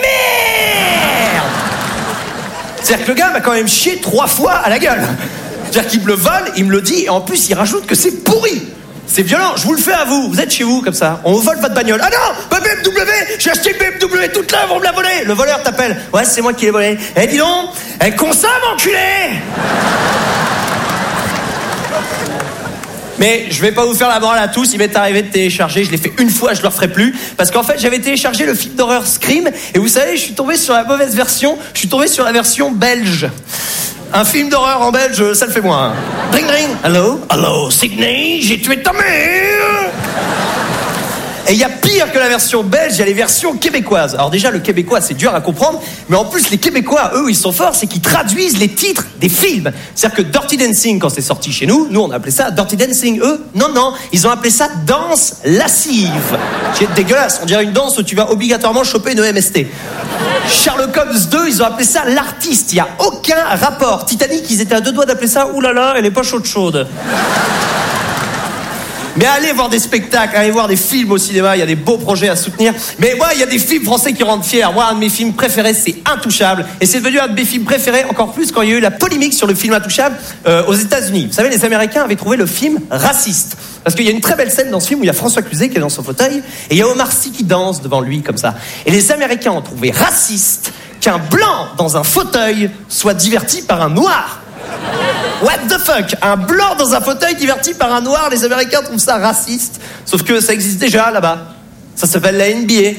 C'est-à-dire que le gars m'a quand même chié trois fois à la gueule. C'est-à-dire qu'il me le vole, il me le dit, et en plus il rajoute que c'est pourri. C'est violent, je vous le fais à vous, vous êtes chez vous comme ça, on vous vole votre bagnole. Ah non, ma B M W, j'ai acheté une B M W toute là, on me l'a volée. Le voleur t'appelle, ouais c'est moi qui l'ai volé. Eh dis donc, eh consomme enculé. Mais je vais pas vous faire la morale à tous, il m'est arrivé de télécharger, je l'ai fait une fois, je le referai plus, parce qu'en fait j'avais téléchargé le film d'horreur Scream, et vous savez, je suis tombé sur la mauvaise version, je suis tombé sur la version belge. Un film d'horreur en belge, ça le fait moins. Ring ring. Allô? Allô, Sydney, j'ai tué ta mère. Et il y a pire que la version belge, il y a les versions québécoises. Alors déjà, le québécois, c'est dur à comprendre, mais en plus, les Québécois, eux, ils sont forts, c'est qu'ils traduisent les titres des films. C'est-à-dire que Dirty Dancing, quand c'est sorti chez nous, nous, on appelait ça Dirty Dancing. Eux, non, non, ils ont appelé ça danse lascive. C'est dégueulasse, on dirait une danse où tu vas obligatoirement choper une E M S T. Sherlock Holmes deux, ils ont appelé ça l'artiste. Il n'y a aucun rapport. Titanic, ils étaient à deux doigts d'appeler ça « Ouh là là, elle est pas chaude chaude ». Mais allez voir des spectacles, allez voir des films au cinéma, il y a des beaux projets à soutenir. Mais moi, il y a des films français qui rendent fiers. Moi, un de mes films préférés, c'est Intouchable. Et c'est devenu un de mes films préférés, encore plus quand il y a eu la polémique sur le film Intouchable euh, aux États-Unis. Vous savez, les Américains avaient trouvé le film raciste. Parce qu'il y a une très belle scène dans ce film où il y a François Cluzet qui est dans son fauteuil et il y a Omar Sy qui danse devant lui comme ça. Et les Américains ont trouvé raciste qu'un blanc dans un fauteuil soit diverti par un noir. What the fuck? Un blanc dans un fauteuil diverti par un noir, les Américains trouvent ça raciste. Sauf que ça existe déjà là-bas. Ça s'appelle la N B A.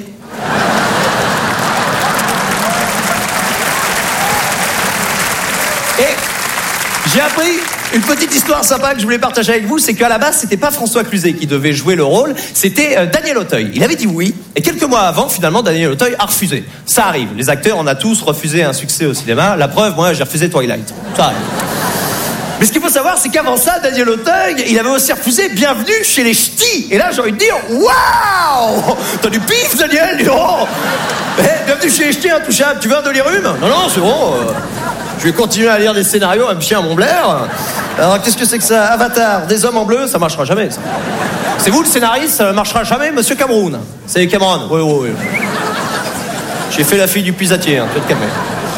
Et j'ai appris une petite histoire sympa que je voulais partager avec vous, c'est qu'à la base, c'était pas François Cluzet qui devait jouer le rôle, c'était euh, Daniel Auteuil. Il avait dit oui, et quelques mois avant, finalement, Daniel Auteuil a refusé. Ça arrive, les acteurs, on a tous refusé un succès au cinéma. La preuve, moi, j'ai refusé Twilight. Ça arrive. Mais ce qu'il faut savoir, c'est qu'avant ça, Daniel Auteuil, il avait aussi refusé Bienvenue chez les Ch'tis. Et là, j'ai envie de dire, waouh! T'as du pif, Daniel, dis donc. Eh, bienvenue chez les Ch'tis, intouchable. Tu veux un dolirume? Non, non, c'est bon. euh, Je vais continuer à lire des scénarios, à me chier à mon blaire. Alors, qu'est-ce que c'est que ça? Avatar, des hommes en bleu, ça marchera jamais, ça. C'est vous le scénariste, ça marchera jamais, monsieur Cameroun. C'est Cameron, oui, oui, oui. J'ai fait la fille du puisatier, hein, tu vas te calmer.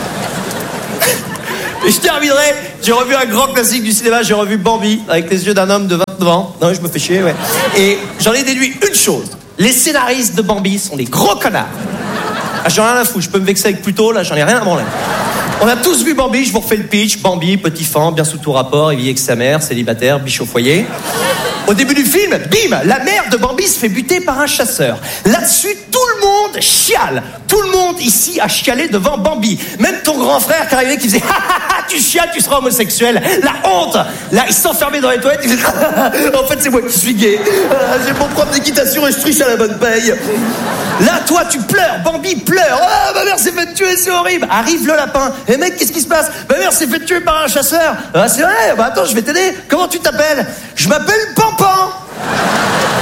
Et je terminerai, j'ai revu un grand classique du cinéma, j'ai revu Bambi, avec les yeux d'un homme de vingt-neuf ans. Non, je me fais chier, ouais. Et j'en ai déduit une chose. Les scénaristes de Bambi sont des gros connards. Ah, j'en ai rien à foutre, je peux me vexer avec Pluto, là, j'en ai rien à branler. On a tous vu Bambi, je vous refais le pitch. Bambi, petit fan, bien sous tout rapport, il vit avec sa mère, célibataire, biche au foyer. Au début du film, bim, la mère de Bambi se fait buter par un chasseur. Là-dessus, tout le monde chiale. Tout le monde ici a chialé devant Bambi. Même ton grand frère qui arrivait qui faisait « Ha ha ha, tu chiales, tu seras homosexuel ». La honte. Là, il s'enfermait dans les toilettes, il faisait « En fait, c'est moi qui suis gay. Ah, j'ai mon prof d'équitation et je triche à la bonne paye. » Là, toi, tu pleures. Bambi pleure. « Ah, ma mère s'est fait tuer, c'est horrible. » Arrive le lapin. « Eh mec, qu'est-ce qui se passe ? Ma mère s'est fait tuer par un chasseur. »« Ah, c'est vrai. Bah attends, je vais t'aider. Comment tu t'appelles ? » ?»« Je m'appelle Pampan. » Allô ?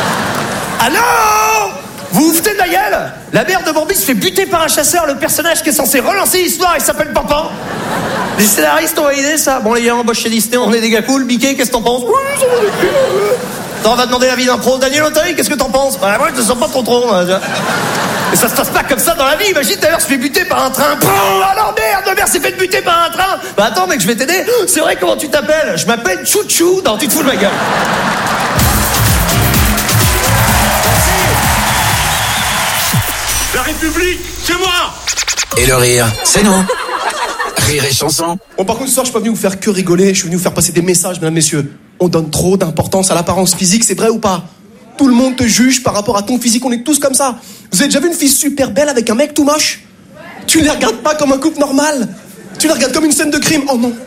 Vous vous foutez de la gueule ? La mère de Bambi se fait buter par un chasseur. Le personnage qui est censé relancer l'histoire, il s'appelle Pampan. Les scénaristes ont validé ça. Bon, les gars, on bosse chez Disney, on est des gars cool. Mickey, qu'est-ce que t'en penses ? Oui, ça va être cool. Attends, on va demander l'avis d'un pro. Daniel Auteuil, qu'est-ce que t'en penses ? Bah, moi, je te sens pas trop trop. Hein, mais ça se passe pas comme ça dans la vie. Imagine, tout à l'heure, se fait buter par un train. Alors merde, ma mère s'est fait buter par un train. Bah attends, mec, je vais t'aider. C'est vrai, comment tu t'appelles ? Je m'appelle Chouchou. Non, tu te fous de ma gueule. La République, c'est moi. Et le rire, c'est nous. Rire et chanson. Bon, par contre, ce soir, je suis pas venu vous faire que rigoler, je suis venu vous faire passer des messages, mesdames, messieurs. On donne trop d'importance à l'apparence physique, c'est vrai ou pas ? Tout le monde te juge par rapport à ton physique, on est tous comme ça. Vous avez déjà vu une fille super belle avec un mec tout moche ? Tu ne les regardes pas comme un couple normal. Tu les regardes comme une scène de crime. Oh non.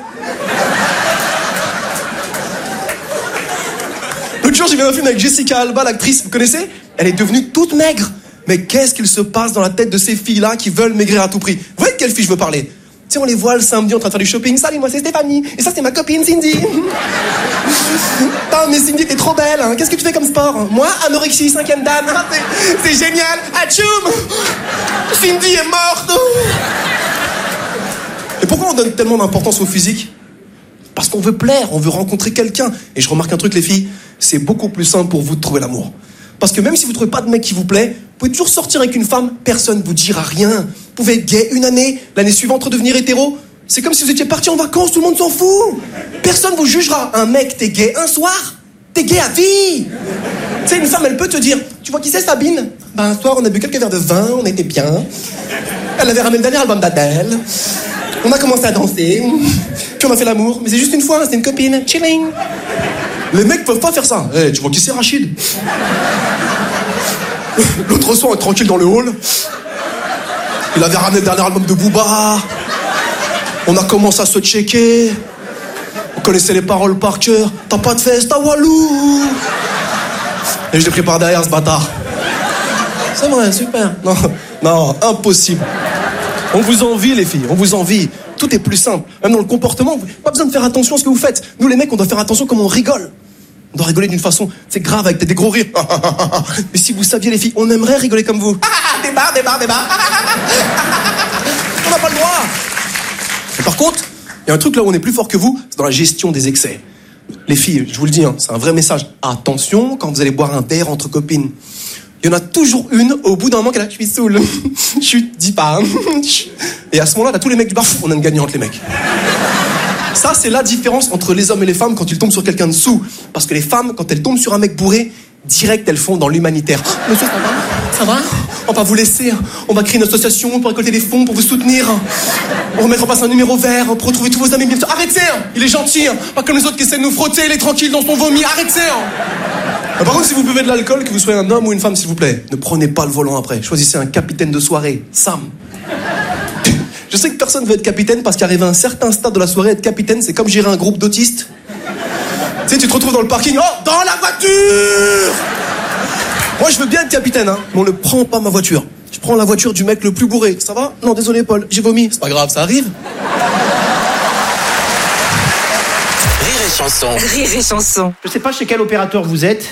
L'autre jour, j'ai vu un film avec Jessica Alba, l'actrice, vous connaissez ? Elle est devenue toute maigre. Mais qu'est-ce qu'il se passe dans la tête de ces filles-là qui veulent maigrir à tout prix ? Vous voyez de quelle fille je veux parler ? Tu sais, on les voit le samedi en train de faire du shopping. Salut, moi c'est Stéphanie. Et ça, c'est ma copine Cindy. Ah, mais Cindy, t'es trop belle. Hein. Qu'est-ce que tu fais comme sport ? Moi, anorexie, cinquième dame. Ah, c'est, c'est génial. Atchoum ! Cindy est morte. Et pourquoi on donne tellement d'importance au physique ? Parce qu'on veut plaire, on veut rencontrer quelqu'un. Et je remarque un truc, les filles, c'est beaucoup plus simple pour vous de trouver l'amour. Parce que même si vous ne trouvez pas de mec qui vous plaît, vous pouvez toujours sortir avec une femme, personne ne vous dira rien. Vous pouvez être gay une année, l'année suivante redevenir hétéro. C'est comme si vous étiez parti en vacances, tout le monde s'en fout. Personne vous jugera. Un mec, t'es gay un soir, t'es gay à vie. Tu sais, une femme, elle peut te dire, tu vois qui c'est Sabine ? Ben, un soir, on a bu quelques verres de vin, on était bien. Elle avait ramené le dernier album d'Adèle. On a commencé à danser, puis on a fait l'amour. Mais c'est juste une fois, c'est une copine, chilling. Les mecs peuvent pas faire ça. Eh, hey, tu vois qui c'est Rachid ? L'autre soir, on est tranquille dans le hall. Il avait ramené le dernier album de Booba. On a commencé à se checker. On connaissait les paroles par cœur. T'as pas de fesses, t'as Walou. Et je l'ai pris par derrière, ce bâtard. C'est vrai, super. Non, non, impossible. On vous envie, les filles, on vous envie. Tout est plus simple. Même dans le comportement, pas besoin de faire attention à ce que vous faites. Nous, les mecs, on doit faire attention comment on rigole. On doit rigoler d'une façon, c'est grave, avec des gros rires. Mais si vous saviez, les filles, on aimerait rigoler comme vous. Des barres, des barres, des barres. On n'a pas le droit. Et par contre, il y a un truc là où on est plus fort que vous, c'est dans la gestion des excès. Les filles, je vous le dis, hein, c'est un vrai message. Attention quand vous allez boire un verre entre copines. Il y en a toujours une, au bout d'un moment, qui est là, je suis saoul. Chut, dis pas. Hein. Et à ce moment-là, t'as tous les mecs du bar, on a une gagnante, les mecs. Ça, c'est la différence entre les hommes et les femmes quand ils tombent sur quelqu'un de sous. Parce que les femmes, quand elles tombent sur un mec bourré, direct, elles font dans l'humanitaire. Oh, monsieur, ça va ? Ça va ? On va vous laisser. On va créer une association pour récolter des fonds, pour vous soutenir. On va mettre en place un numéro vert pour retrouver tous vos amis. Bien sûr. Arrêtez ! Il est gentil. Pas comme les autres qui essaient de nous frotter. Il est tranquille dans son vomi. Arrêtez ! Par contre, si vous buvez de l'alcool, que vous soyez un homme ou une femme, s'il vous plaît, ne prenez pas le volant après. Choisissez un capitaine de soirée. Sam. Je sais que personne veut être capitaine parce qu'arriver à un certain stade de la soirée, être capitaine, c'est comme gérer un groupe d'autistes. Tu sais, tu te retrouves dans le parking, oh, dans la voiture! Moi, je veux bien être capitaine, hein, mais on ne prend pas ma voiture. Je prends la voiture du mec le plus bourré. Ça va ? Non, désolé, Paul, j'ai vomi. C'est pas grave, ça arrive. Rire et Chanson. Rire et Chanson. Je sais pas chez quel opérateur vous êtes.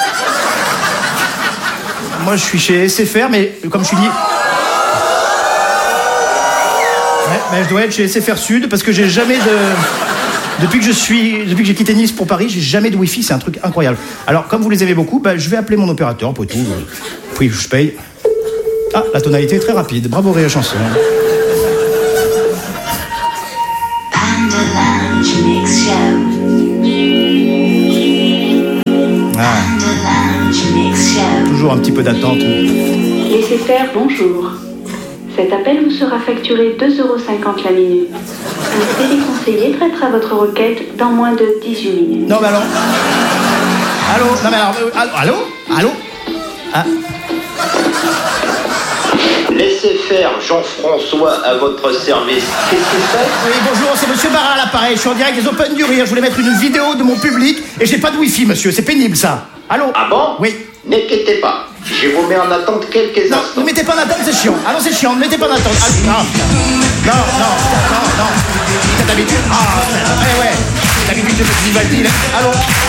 Moi, je suis chez S F R, mais comme je suis dit... Ouais, ben, je dois être chez S F R Sud, parce que j'ai jamais de... Depuis que je suis, depuis que j'ai quitté Nice pour Paris, j'ai jamais de Wi-Fi, c'est un truc incroyable. Alors, comme vous les aimez beaucoup, ben, je vais appeler mon opérateur, pour tout. Puis je paye. Ah, la tonalité est très rapide. Bravo, Rire et Chanson. Ah. Toujours un petit peu d'attente. Laissez faire, bonjour. Cet appel vous sera facturé deux euros cinquante la minute. Un téléconseiller traitera votre requête dans moins de dix-huit minutes. Non, mais alors... Allô. Non, mais alors... euh, Allô. Allô. Ah. Laissez faire Jean-François à votre service. Qu'est-ce qui se passe? Oui, bonjour, c'est Monsieur Barra à l'appareil. Je suis en direct des Open du Rire. Je voulais mettre une vidéo de mon public et j'ai pas de Wi-Fi, monsieur. C'est pénible, ça. Allô. Ah bon? Oui. N'inquiétez pas. Je vous mets en attente quelques Non, instants. ne mettez pas en attente, c'est chiant. Ah non, c'est chiant, ne mettez pas en attente. Ah, non, putain. Non, non, non, non. T'as d'habitude. Ah, ouais, ouais. T'as d'habitude de petits Vivaldi, là. Allô.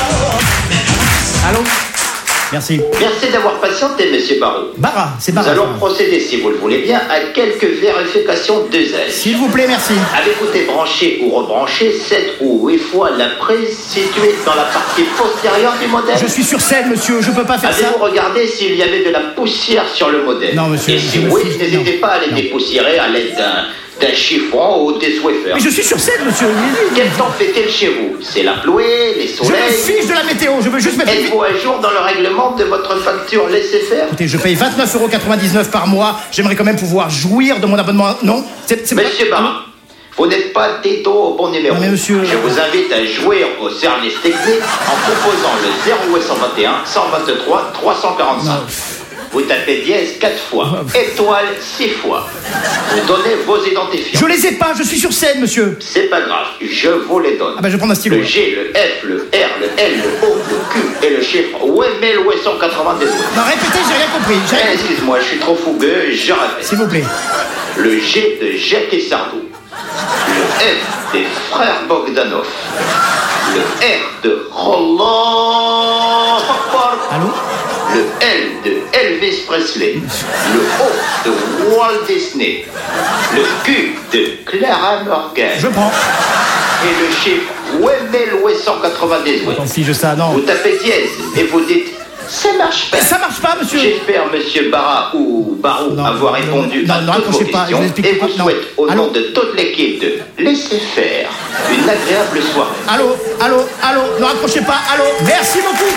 Allô. Merci. Merci d'avoir patienté, monsieur Barraud. Barra, c'est Barra. Nous allons procéder, si vous le voulez bien, à quelques vérifications d'usage. S'il vous plaît, merci. Avez-vous débranché ou rebranché sept ou huit fois la prise située dans la partie postérieure du modèle? Je suis sur scène, monsieur, je peux pas faire ça. Avez-vous regardé s'il y avait de la poussière sur le modèle? Non, monsieur. Et si je oui, me suis- n'hésitez non. pas à les Non. dépoussiérer à l'aide d'un d'un chiffon ou des Swiffer. Mais je suis sur scène, monsieur. Quel temps fait-il chez vous? C'est la pluie, les Je me soleils? fiche de la météo, je veux juste mettre... Êtes-vous à jour dans le règlement de votre facture laissez faire? Écoutez, je paye vingt-neuf euros quatre-vingt-dix-neuf par mois. J'aimerais quand même pouvoir jouir de mon abonnement. Non, c'est c'est pas- Monsieur Barra, vous n'êtes pas des dos au bon numéro. Non, mais monsieur- Je vous invite à jouer au service technique en composant le zéro huit cent vingt et un cent vingt-trois trois cent quarante-cinq. Vous tapez dièse quatre fois, étoile six fois. Vous donnez vos identifiants. Je les ai pas, je suis sur scène, monsieur. C'est pas grave, je vous les donne. Ah bah je vais prendre un stylo. Le G, le F, le R, le L, le O, le Q et le chiffre huit mille huit cent quatre-vingt-dix-huit. Non, répétez, j'ai rien compris. j'ai rien Eh, compris. Excuse-moi, je suis trop fougueux, je répète. S'il vous plaît. Le G de Jacques et Sardou. Le F des frères Bogdanov. Le R de Roland Akbar. Allô? Le L de Elvis Presley. Le O de Walt Disney. Le Q de Clara Morgan. Je prends. Et le chiffre huit mille huit cent quatre-vingt-dix-huit. Tant pis, je sais, non. Vous tapez dièse et vous dites ça marche pas. Mais ça marche pas, monsieur. J'espère, monsieur Barra ou Barou, Non, avoir non, répondu non, à non, toutes vos raccrochez pas, je questions vous explique et pas. vous Non. souhaite, au Allô nom de toute l'équipe de Laissez faire, une agréable soirée. Allô, allô, allô, ne raccrochez pas, allô. Merci beaucoup.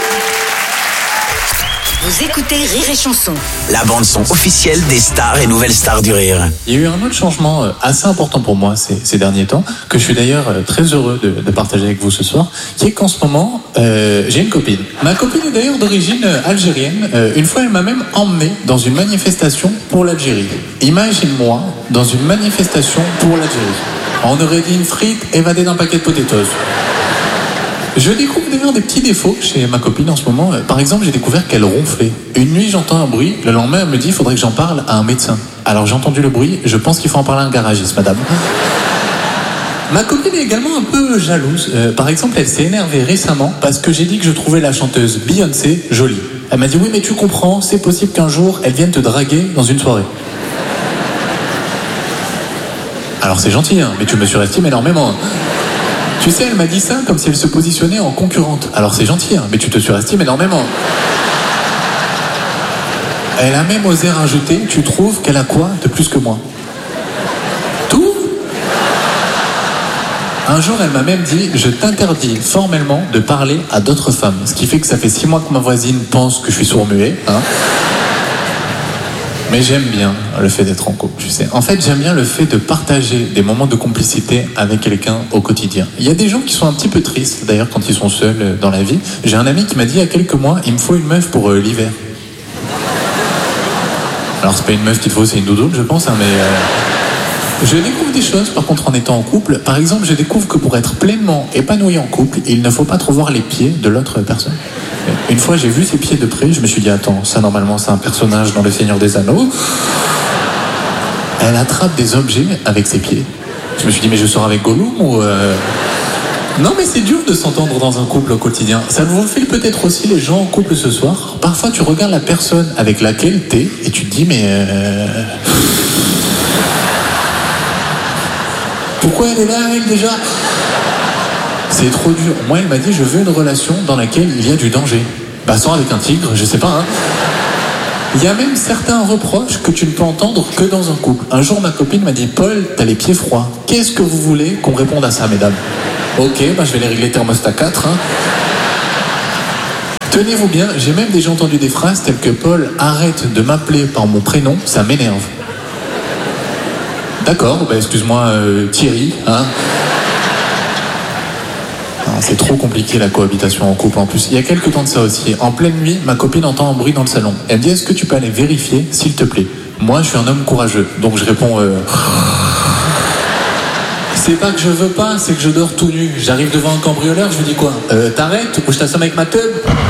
Vous écoutez Rire et Chanson. La bande son officielle des stars et nouvelles stars du rire. Il y a eu un autre changement euh, assez important pour moi ces, ces derniers temps, que je suis d'ailleurs euh, très heureux de, de partager avec vous ce soir, qui est qu'en ce moment, euh, j'ai une copine. Ma copine est d'ailleurs d'origine euh, algérienne. Euh, une fois, elle m'a même emmené dans une manifestation pour l'Algérie. Imagine-moi dans une manifestation pour l'Algérie. On aurait dit une frite évadée d'un paquet de potatoes. Je découvre d'ailleurs des petits défauts chez ma copine en ce moment. Par exemple, j'ai découvert qu'elle ronflait. Une nuit, j'entends un bruit. Le lendemain, elle me dit, il faudrait que j'en parle à un médecin. Alors j'ai entendu le bruit. Je pense qu'il faut en parler à un garagiste, madame. Ma copine est également un peu jalouse. Euh, par exemple, elle s'est énervée récemment parce que j'ai dit que je trouvais la chanteuse Beyoncé jolie. Elle m'a dit, oui, mais tu comprends, c'est possible qu'un jour, elle vienne te draguer dans une soirée. Alors c'est gentil, hein, mais tu me surestimes énormément. Tu sais, elle m'a dit ça comme si elle se positionnait en concurrente. Alors c'est gentil, hein, mais tu te surestimes énormément. Elle a même osé rajouter, tu trouves qu'elle a quoi de plus que moi? Tout? Un jour, elle m'a même dit, je t'interdis formellement de parler à d'autres femmes. Ce qui fait que ça fait six mois que ma voisine pense que je suis sourd-muet. Hein. Mais j'aime bien le fait d'être en couple, tu sais. En fait, j'aime bien le fait de partager des moments de complicité avec quelqu'un au quotidien. Il y a des gens qui sont un petit peu tristes, d'ailleurs, quand ils sont seuls dans la vie. J'ai un ami qui m'a dit il y a quelques mois, il me faut une meuf pour euh, l'hiver. Alors, c'est pas une meuf qu'il te faut, c'est une doudoune, je pense, hein, mais... Euh... Je découvre des choses, par contre, en étant en couple. Par exemple, je découvre que pour être pleinement épanoui en couple, il ne faut pas trop voir les pieds de l'autre personne. Une fois, j'ai vu ses pieds de près, je me suis dit, attends, ça, normalement, c'est un personnage dans Le Seigneur des Anneaux. Elle attrape des objets avec ses pieds. Je me suis dit, mais je sors avec Gollum ou... Euh... Non mais c'est dur de s'entendre dans un couple au quotidien. Ça vous fait peut-être aussi les gens en couple ce soir. Parfois tu regardes la personne avec laquelle t'es et tu te dis mais... Euh... Pourquoi elle est là elle déjà? C'est trop dur. Moi elle m'a dit je veux une relation dans laquelle il y a du danger. Bah sans avec un tigre, je sais pas hein. Il y a même certains reproches que tu ne peux entendre que dans un couple. Un jour ma copine m'a dit Paul, t'as les pieds froids. Qu'est-ce que vous voulez qu'on réponde à ça mesdames? Ok, bah je vais les régler thermostat quatre. Hein. Tenez-vous bien, j'ai même déjà entendu des phrases telles que Paul, arrête de m'appeler par mon prénom, ça m'énerve. D'accord, bah excuse-moi euh, Thierry, hein. Non, c'est trop compliqué la cohabitation en couple en plus. Il y a quelques temps de ça aussi. En pleine nuit, ma copine entend un bruit dans le salon. Elle me dit est-ce que tu peux aller vérifier s'il te plaît? Moi je suis un homme courageux, donc je réponds euh... C'est pas que je veux pas, c'est que je dors tout nu. J'arrive devant un cambrioleur, je lui dis quoi? Euh, t'arrêtes ou je t'assomme avec ma teub?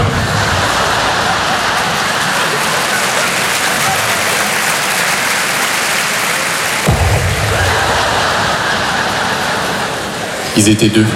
Ils étaient deux.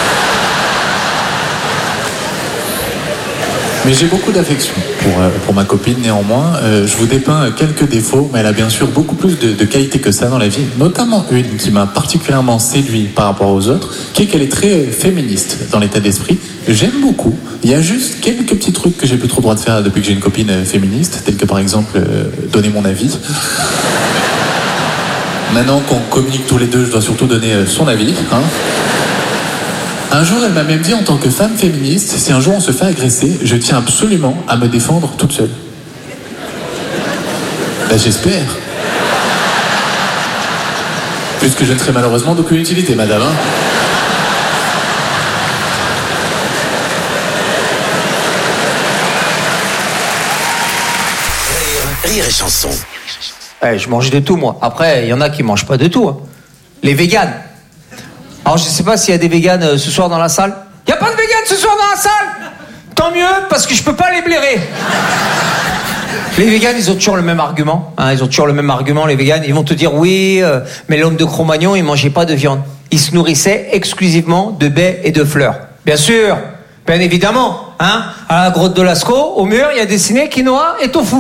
Mais j'ai beaucoup d'affection pour, euh, pour ma copine, néanmoins. Euh, je vous dépeins quelques défauts, mais elle a bien sûr beaucoup plus de, de qualités que ça dans la vie. Notamment une qui m'a particulièrement séduit par rapport aux autres, qui est qu'elle est très euh, féministe dans l'état d'esprit. J'aime beaucoup. Il y a juste quelques petits trucs que j'ai plus trop le droit de faire depuis que j'ai une copine euh, féministe, tels que par exemple euh, donner mon avis. Maintenant qu'on communique tous les deux, je dois surtout donner euh, son avis, hein. Un jour, elle m'a même dit, en tant que femme féministe, si un jour on se fait agresser, je tiens absolument à me défendre toute seule. Ben, j'espère. Puisque je ne serai malheureusement d'aucune utilité, madame. Hein. Rire, rire et chanson. Ouais, je mange de tout, moi. Après, il y en a qui mangent pas de tout. Hein. Les véganes. Alors, je sais pas s'il y a des véganes euh, ce soir dans la salle. Il y a pas de véganes ce soir dans la salle? Tant mieux, parce que je peux pas les blairer. Les véganes, ils ont toujours le même argument. Hein, ils ont toujours le même argument, les véganes. Ils vont te dire, oui, euh, mais l'homme de Cro-Magnon, il mangeait pas de viande. Il se nourrissait exclusivement de baies et de fleurs. Bien sûr, bien évidemment. Hein, à la grotte de Lascaux, au mur, il y a dessiné quinoa et tofu.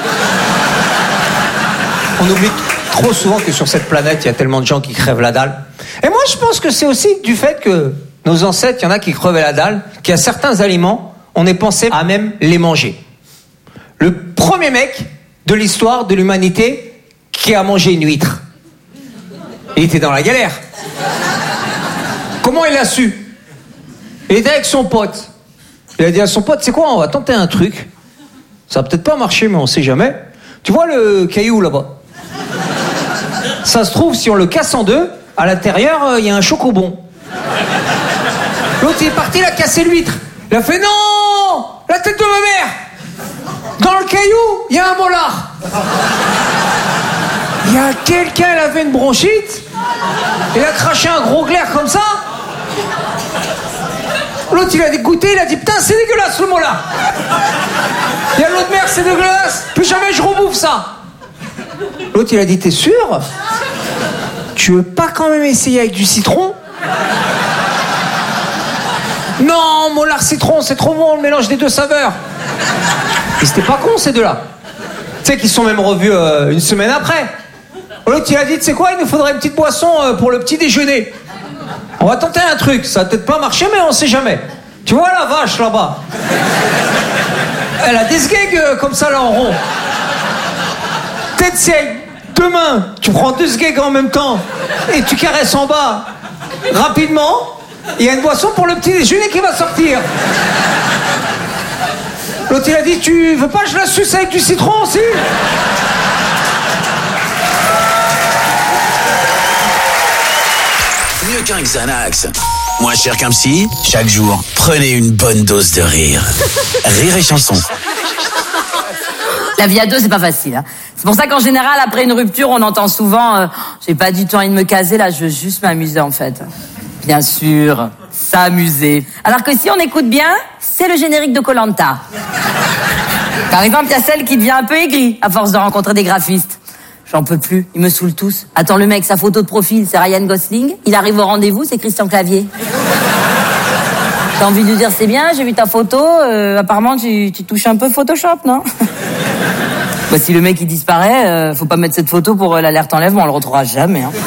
On oublie trop souvent que sur cette planète, il y a tellement de gens qui crèvent la dalle. Et moi, je pense que c'est aussi du fait que nos ancêtres, il y en a qui crevaient la dalle, qu'il y a certains aliments, on est pensé à même les manger. Le premier mec de l'histoire de l'humanité qui a mangé une huître, il était dans la galère. Comment il a su? Il était avec son pote. Il a dit à son pote, c'est quoi, on va tenter un truc. Ça va peut-être pas marcher, mais on sait jamais. Tu vois le caillou là-bas? Ça se trouve, si on le casse en deux, à l'intérieur, il euh, y a un chocobon. L'autre, il est parti, il a cassé l'huître. Il a fait non, la tête de ma mère. Dans le caillou, il y a un molar. Il y a quelqu'un, il avait une bronchite. Il a craché un gros glaire comme ça. L'autre, il a dégoûté, il a dit putain, c'est dégueulasse le molar. Il y a l'autre mère, c'est dégueulasse. Plus jamais je rebouffe ça. L'autre, il a dit, t'es sûr? Tu veux pas quand même essayer avec du citron? Non, molar citron, c'est trop bon, le mélange des deux saveurs. Et c'était pas con, ces deux-là. Tu sais qu'ils se sont même revus euh, une semaine après. L'autre, il a dit, tu sais quoi, il nous faudrait une petite boisson euh, pour le petit déjeuner. On va tenter un truc, ça va peut-être pas marcher, mais on sait jamais. Tu vois la vache, là-bas? Elle a des sgags euh, comme ça, là, en rond. T'essayes, demain, tu prends deux sgags en même temps et tu caresses en bas rapidement, il y a une boisson pour le petit déjeuner qui va sortir. L'autre, il a dit, tu veux pas que je la suce avec du citron aussi? Mieux qu'un Xanax. Moins cher qu'un psy, chaque jour, prenez une bonne dose de rire. Rire et chanson. La vie à deux, c'est pas facile. Hein. C'est pour ça qu'en général, après une rupture, on entend souvent euh, « J'ai pas du tout envie de me caser, là, je veux juste m'amuser, en fait. » Bien sûr, s'amuser. Alors que si on écoute bien, c'est le générique de Koh-Lanta. Par exemple, il y a celle qui devient un peu aigrie à force de rencontrer des graphistes. J'en peux plus, ils me saoulent tous. Attends, le mec, sa photo de profil, c'est Ryan Gosling. Il arrive au rendez-vous, c'est Christian Clavier. T'as envie de lui dire c'est bien, j'ai vu ta photo, euh, apparemment tu, tu touches un peu Photoshop, non? Bah si le mec il disparaît, euh, faut pas mettre cette photo pour euh, l'alerte enlèvement, on le retrouvera jamais. Hein.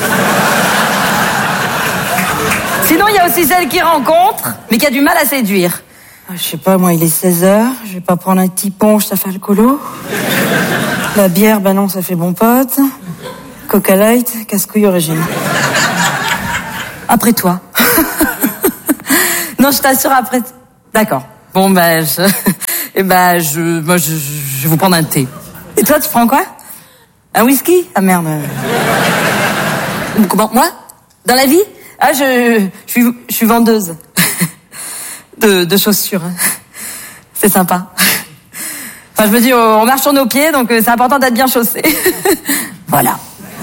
Sinon il y a aussi celle qui rencontre, mais qui a du mal à séduire. Ah, je sais pas, moi il est seize heures, je vais pas prendre un petit punch, ça fait alcoolo. La bière, bah non, ça fait bon pote. Coca Light, casse-couille au régime. Après toi. Non, je t'assure après. D'accord. Bon, ben, je... Eh ben, je... Moi, je... je vais vous prendre un thé. Et toi, tu prends quoi? Un whisky? Ah, merde. Comment? Moi? Dans la vie? Ah, je... Je suis, je suis vendeuse. De, de chaussures. C'est sympa. Enfin, je me dis, on marche sur nos pieds, donc c'est important d'être bien chaussé. Voilà.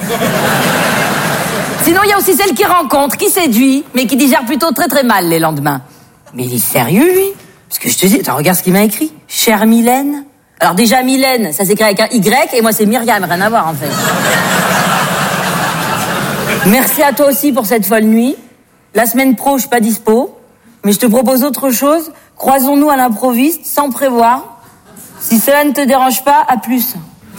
Sinon, il y a aussi celle qui rencontre, qui séduit, mais qui digère plutôt très très mal les lendemains. Mais il est sérieux, lui? Parce que je te dis, attends, regarde ce qu'il m'a écrit. Chère Mylène. Alors déjà, Mylène, ça s'écrit avec un Y, et moi c'est Myriam, rien à voir en fait. Merci à toi aussi pour cette folle nuit. La semaine pro, je suis pas dispo, mais je te propose autre chose. Croisons-nous à l'improviste, sans prévoir. Si cela ne te dérange pas, à plus.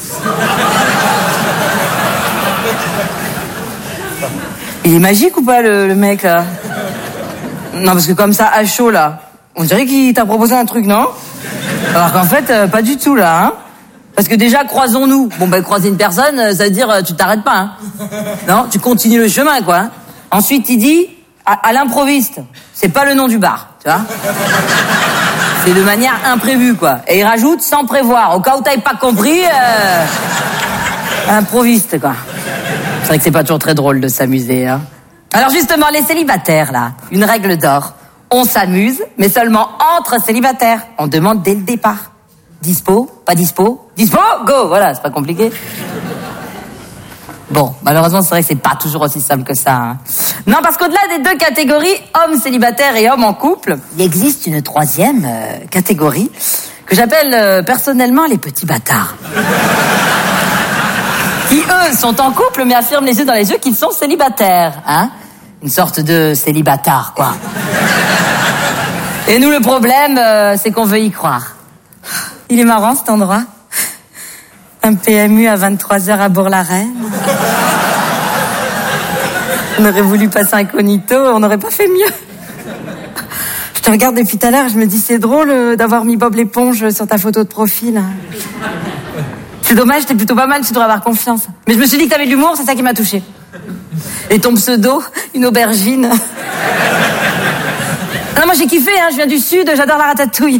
Il est magique ou pas, le, le mec, là? Non, parce que comme ça, à chaud, là, on dirait qu'il t'a proposé un truc, non? Alors qu'en fait, euh, pas du tout, là, hein? Parce que déjà, croisons-nous. Bon, ben, croiser une personne, ça veut dire, euh, tu t'arrêtes pas, hein? Non, tu continues le chemin, quoi. Hein. Ensuite, il dit, à, à l'improviste. C'est pas le nom du bar, tu vois? C'est de manière imprévue, quoi. Et il rajoute, sans prévoir. Au cas où t'avais pas compris, euh, improviste, quoi. C'est vrai que c'est pas toujours très drôle de s'amuser, hein. Alors justement, les célibataires, là, une règle d'or. On s'amuse, mais seulement entre célibataires. On demande dès le départ. Dispo, pas dispo, dispo, go, voilà, c'est pas compliqué. Bon, malheureusement, c'est vrai que c'est pas toujours aussi simple que ça, hein. Non, parce qu'au-delà des deux catégories, hommes célibataires et hommes en couple, il existe une troisième euh, catégorie que j'appelle euh, personnellement les petits bâtards. Qui, eux, sont en couple, mais affirment les yeux dans les yeux qu'ils sont célibataires, hein. Une sorte de célibatard, quoi. Et nous, le problème, euh, c'est qu'on veut y croire. Il est marrant, cet endroit. Un P M U à vingt-trois heures à Bourg-la-Reine. On aurait voulu passer incognito, on n'aurait pas fait mieux. Je te regarde depuis tout à l'heure, je me dis, c'est drôle d'avoir mis Bob l'éponge sur ta photo de profil. C'est dommage, t'es plutôt pas mal, tu devrais avoir confiance. Mais je me suis dit que t'avais de l'humour, c'est ça qui m'a touché. Et ton pseudo, une aubergine. Non, moi j'ai kiffé, hein, je viens du sud, j'adore la ratatouille.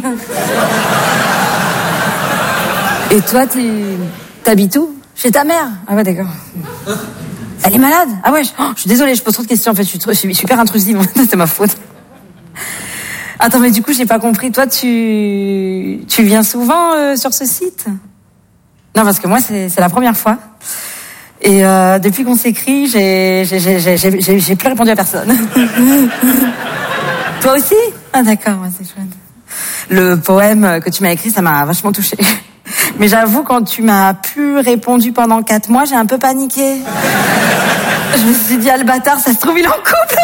Et toi, tu t'habites où? Chez ta mère? Ah ouais, d'accord. Elle est malade? Ah ouais, je, oh, je suis désolée, je pose trop de questions, en fait, je suis, trop, je suis super intrusive, c'est ma faute. Attends, mais du coup, j'ai pas compris, toi, tu tu viens souvent euh, sur ce site? Non, parce que moi, c'est, c'est la première fois. Et euh, depuis qu'on s'écrit, j'ai, j'ai, j'ai, j'ai, j'ai, j'ai plus répondu à personne. Toi aussi? Ah d'accord, ouais, c'est chouette. Le poème que tu m'as écrit, ça m'a vachement touchée. Mais j'avoue, quand tu m'as plus répondu pendant quatre mois, j'ai un peu paniqué. Je me suis dit, ah le bâtard, ça se trouve, il est en couple.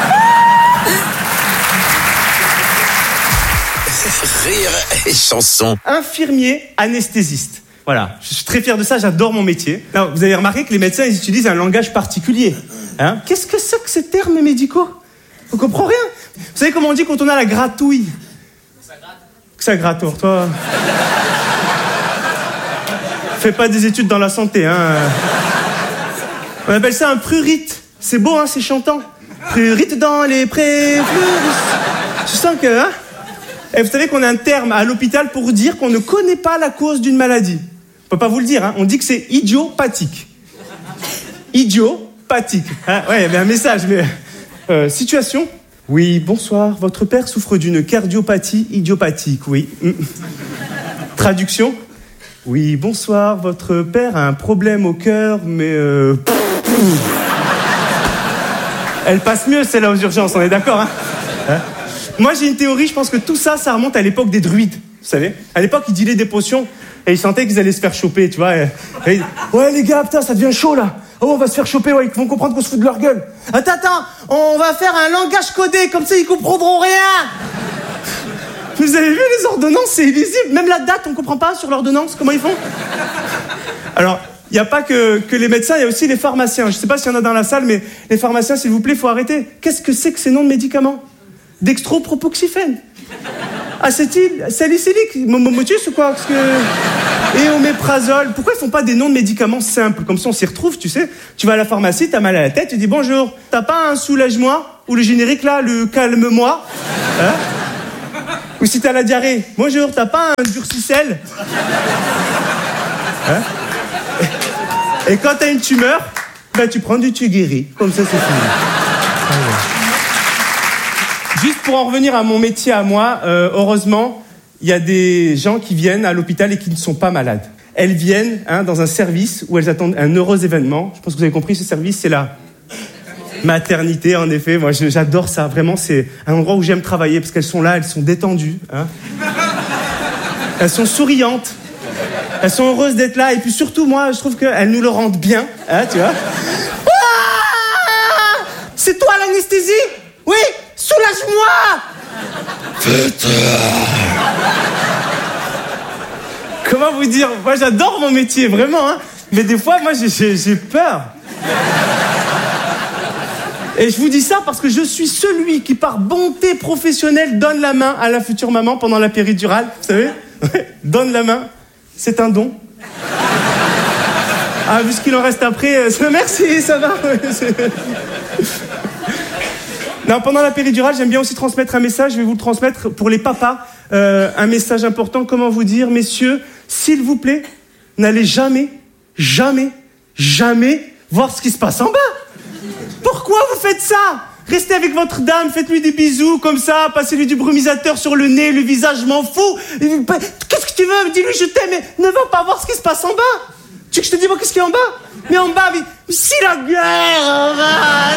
Rire et chanson. Infirmier anesthésiste. Voilà, je suis très fier de ça, j'adore mon métier. Alors, vous avez remarqué que les médecins, ils utilisent un langage particulier. Hein? Qu'est-ce que c'est que ces termes médicaux? On comprend rien. Vous savez comment on dit quand on a la gratouille? Que ça gratte. Que ça gratte, pour toi. Fais pas des études dans la santé, hein. On appelle ça un prurite. C'est beau, hein, c'est chantant. Prurite dans les prés. Je sens que, hein. Et vous savez qu'on a un terme à l'hôpital pour dire qu'on ne connaît pas la cause d'une maladie. On peut pas vous le dire, hein. On dit que c'est idiopathique. Idiopathique. Hein, ouais, il y avait un message, mais... Euh, situation? Oui, bonsoir. Votre père souffre d'une cardiopathie idiopathique, oui. Mm. Traduction? Oui, bonsoir. Votre père a un problème au cœur, mais... Euh... Elle passe mieux, celle-là, aux urgences, on est d'accord, hein, hein? Moi, j'ai une théorie, je pense que tout ça, ça remonte à l'époque des druides, vous savez. À l'époque, ils dealaient des potions, et ils sentaient qu'ils allaient se faire choper, tu vois. Et, et, ouais, les gars, putain, ça devient chaud, là. Oh, on va se faire choper, ouais, ils vont comprendre qu'on se fout de leur gueule. Attends, attends, on va faire un langage codé, comme ça, ils comprendront rien. Vous avez vu les ordonnances, c'est illisible. Même la date, on comprend pas sur l'ordonnance, comment ils font. Alors, il n'y a pas que, que les médecins, il y a aussi les pharmaciens. Je sais pas s'il y en a dans la salle, mais les pharmaciens, s'il vous plaît, faut arrêter. Qu'est-ce que c'est que ces noms de médicaments? Dextropropoxyphène, acétyl, salicylique, momotus ou quoi? Parce que... Et oméprazole. Pourquoi ils font pas des noms de médicaments simples? Comme ça, on s'y retrouve, tu sais. Tu vas à la pharmacie, t'as mal à la tête, tu dis bonjour. T'as pas un soulage-moi? Ou le générique là, le calme-moi? Hein? Ou si t'as la diarrhée, bonjour, t'as pas un durcicel? Hein? Et quand t'as une tumeur, ben tu prends du Tuguéry. Comme ça, c'est fini. Juste pour en revenir à mon métier à moi, euh, heureusement, il y a des gens qui viennent à l'hôpital et qui ne sont pas malades. Elles viennent hein, dans un service où elles attendent un heureux événement. Je pense que vous avez compris, ce service, c'est la maternité, en effet. Moi, je, j'adore ça. Vraiment, c'est un endroit où j'aime travailler parce qu'elles sont là, elles sont détendues. Hein. Elles sont souriantes. Elles sont heureuses d'être là. Et puis surtout, moi, je trouve qu'elles nous le rendent bien. Hein, tu vois. Ah, c'est toi l'anesthésie? Oui, soulage-moi. Putain. Comment vous dire? Moi, j'adore mon métier, vraiment. Hein. Mais des fois, moi, j'ai, j'ai, j'ai peur. Et je vous dis ça parce que je suis celui qui, par bonté professionnelle, donne la main à la future maman pendant la péridurale. Vous savez? Ouais, donne la main. C'est un don. Ah, vu ce qu'il en reste après, euh, merci, ça va. Non, pendant la péridurale, j'aime bien aussi transmettre un message. Je vais vous le transmettre pour les papas. Euh, un message important. Comment vous dire, messieurs, s'il vous plaît, n'allez jamais, jamais, jamais voir ce qui se passe en bas. Pourquoi vous faites ça? Restez avec votre dame, faites-lui des bisous comme ça, passez-lui du brumisateur sur le nez, le visage, je m'en fous. Qu'est-ce que tu veux? Dis-lui je t'aime, mais ne va pas voir ce qui se passe en bas. Tu veux que je te dise moi qu'est-ce qu'il y a en bas? Mais en bas, mais si la guerre en bas.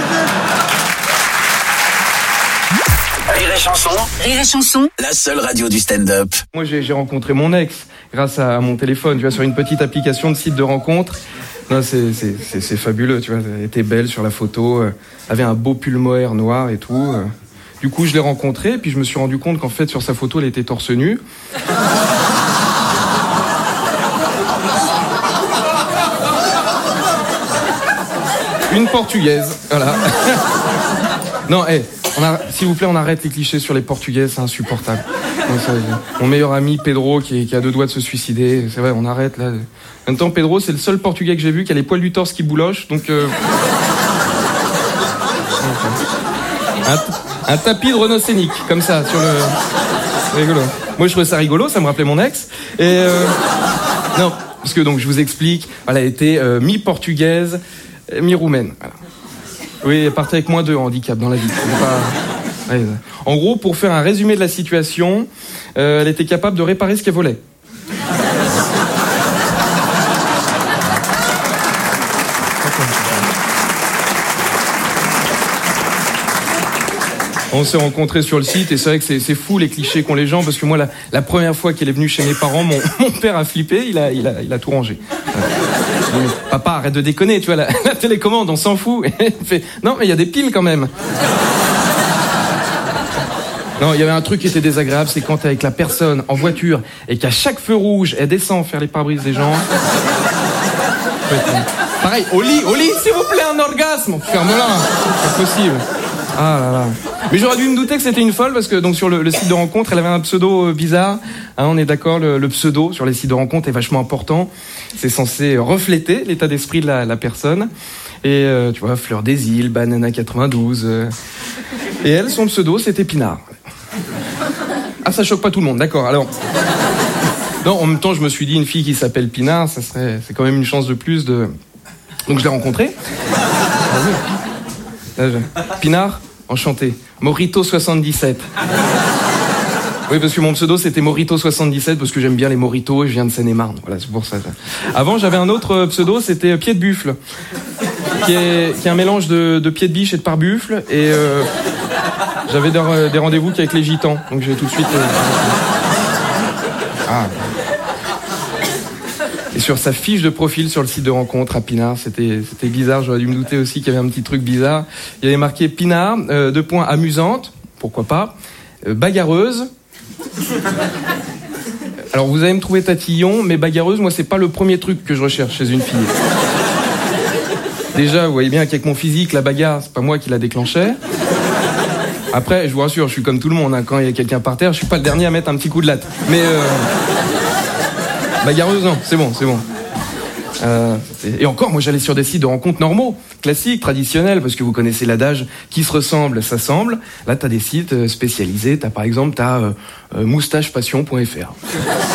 Rire et chanson. Rire et chanson. La seule radio du stand-up. Moi, j'ai, j'ai rencontré mon ex grâce à mon téléphone, tu vois, sur une petite application de site de rencontre. Non, c'est, c'est, c'est, c'est fabuleux, tu vois. Elle était belle sur la photo, euh, avait un beau pull mohair noir et tout. Euh. Du coup, je l'ai rencontrée, puis je me suis rendu compte qu'en fait, sur sa photo, elle était torse nu. Une portugaise, voilà. Non, hé, hey, s'il vous plaît, on arrête les clichés sur les portugaises, c'est insupportable. Non, ça, mon meilleur ami Pedro qui, qui a deux doigts de se suicider, c'est vrai, on arrête là. En même temps, Pedro, c'est le seul portugais que j'ai vu qui a les poils du torse qui boulochent, donc... Euh... un, un tapis de rhinocénique, comme ça, sur le... Rigolo. Moi, je trouvais ça rigolo, ça me rappelait mon ex. Et... Euh... Non, parce que donc, je vous explique, voilà, elle était euh, mi-portugaise, mi-roumaine, voilà. Oui, elle partait avec moins de handicap dans la vie. Pas... Ouais. En gros, pour faire un résumé de la situation, euh, elle était capable de réparer ce qu'elle volait. On s'est rencontrés sur le site et c'est vrai que c'est, c'est fou les clichés qu'ont les gens parce que moi, la, la première fois qu'elle est venue chez mes parents, mon, mon père a flippé, il a, il a, il a tout rangé. Voilà. Papa, arrête de déconner, tu vois, la, la télécommande, on s'en fout. Et il fait, non, mais il y a des piles quand même. Non, il y avait un truc qui était désagréable, c'est quand t'es avec la personne en voiture et qu'à chaque feu rouge, elle descend faire les pare-brises des gens. Pareil, au lit, au lit, s'il vous plaît, un orgasme. Ferme-la, c'est possible. Ah là là. Mais j'aurais dû me douter que c'était une folle parce que donc sur le, le site de rencontre, elle avait un pseudo euh, bizarre. Hein, on est d'accord, le, le pseudo sur les sites de rencontre est vachement important. C'est censé refléter l'état d'esprit de la, la personne. Et euh, tu vois, Fleur des Îles, Banana quatre-vingt-douze. Euh... Et elle, son pseudo, c'était Pinard. Ah, ça choque pas tout le monde, d'accord. Alors, non, en même temps, je me suis dit une fille qui s'appelle Pinard, ça serait, c'est quand même une chance de plus de. Donc je l'ai rencontrée. Ah, oui. Pinard, enchanté. Morito soixante-dix-sept. Oui, parce que mon pseudo, c'était Morito soixante-dix-sept, parce que j'aime bien les moritos et je viens de Seine-et-Marne. Voilà, c'est pour ça. Avant, j'avais un autre pseudo, c'était Pied de Buffle, qui est, qui est un mélange de, de pied de biche et de pare-buffle. Et euh, j'avais des, des rendez-vous qu'avec les gitans, donc j'ai tout de suite... Euh... Ah. Et sur sa fiche de profil sur le site de rencontre à Pinard, c'était, c'était bizarre, j'aurais dû me douter aussi qu'il y avait un petit truc bizarre. Il y avait marqué Pinard, euh, deux points amusante, pourquoi pas, euh, bagarreuse, Alors vous allez me trouver tatillon, mais bagarreuse, moi c'est pas le premier truc que je recherche chez une fille. Déjà, vous voyez bien qu'avec mon physique, la bagarre, c'est pas moi qui la déclenchais. Après, je vous rassure, je suis comme tout le monde, hein. Quand il y a quelqu'un par terre, je suis pas le dernier à mettre un petit coup de latte. Mais euh... bagarreuse, non, c'est bon, c'est bon. Euh, et encore, moi j'allais sur des sites de rencontres normaux, classiques, traditionnels, parce que vous connaissez l'adage qui se ressemble, s'assemble. Là, t'as des sites spécialisés. T'as par exemple, t'as euh, moustache passion point f r.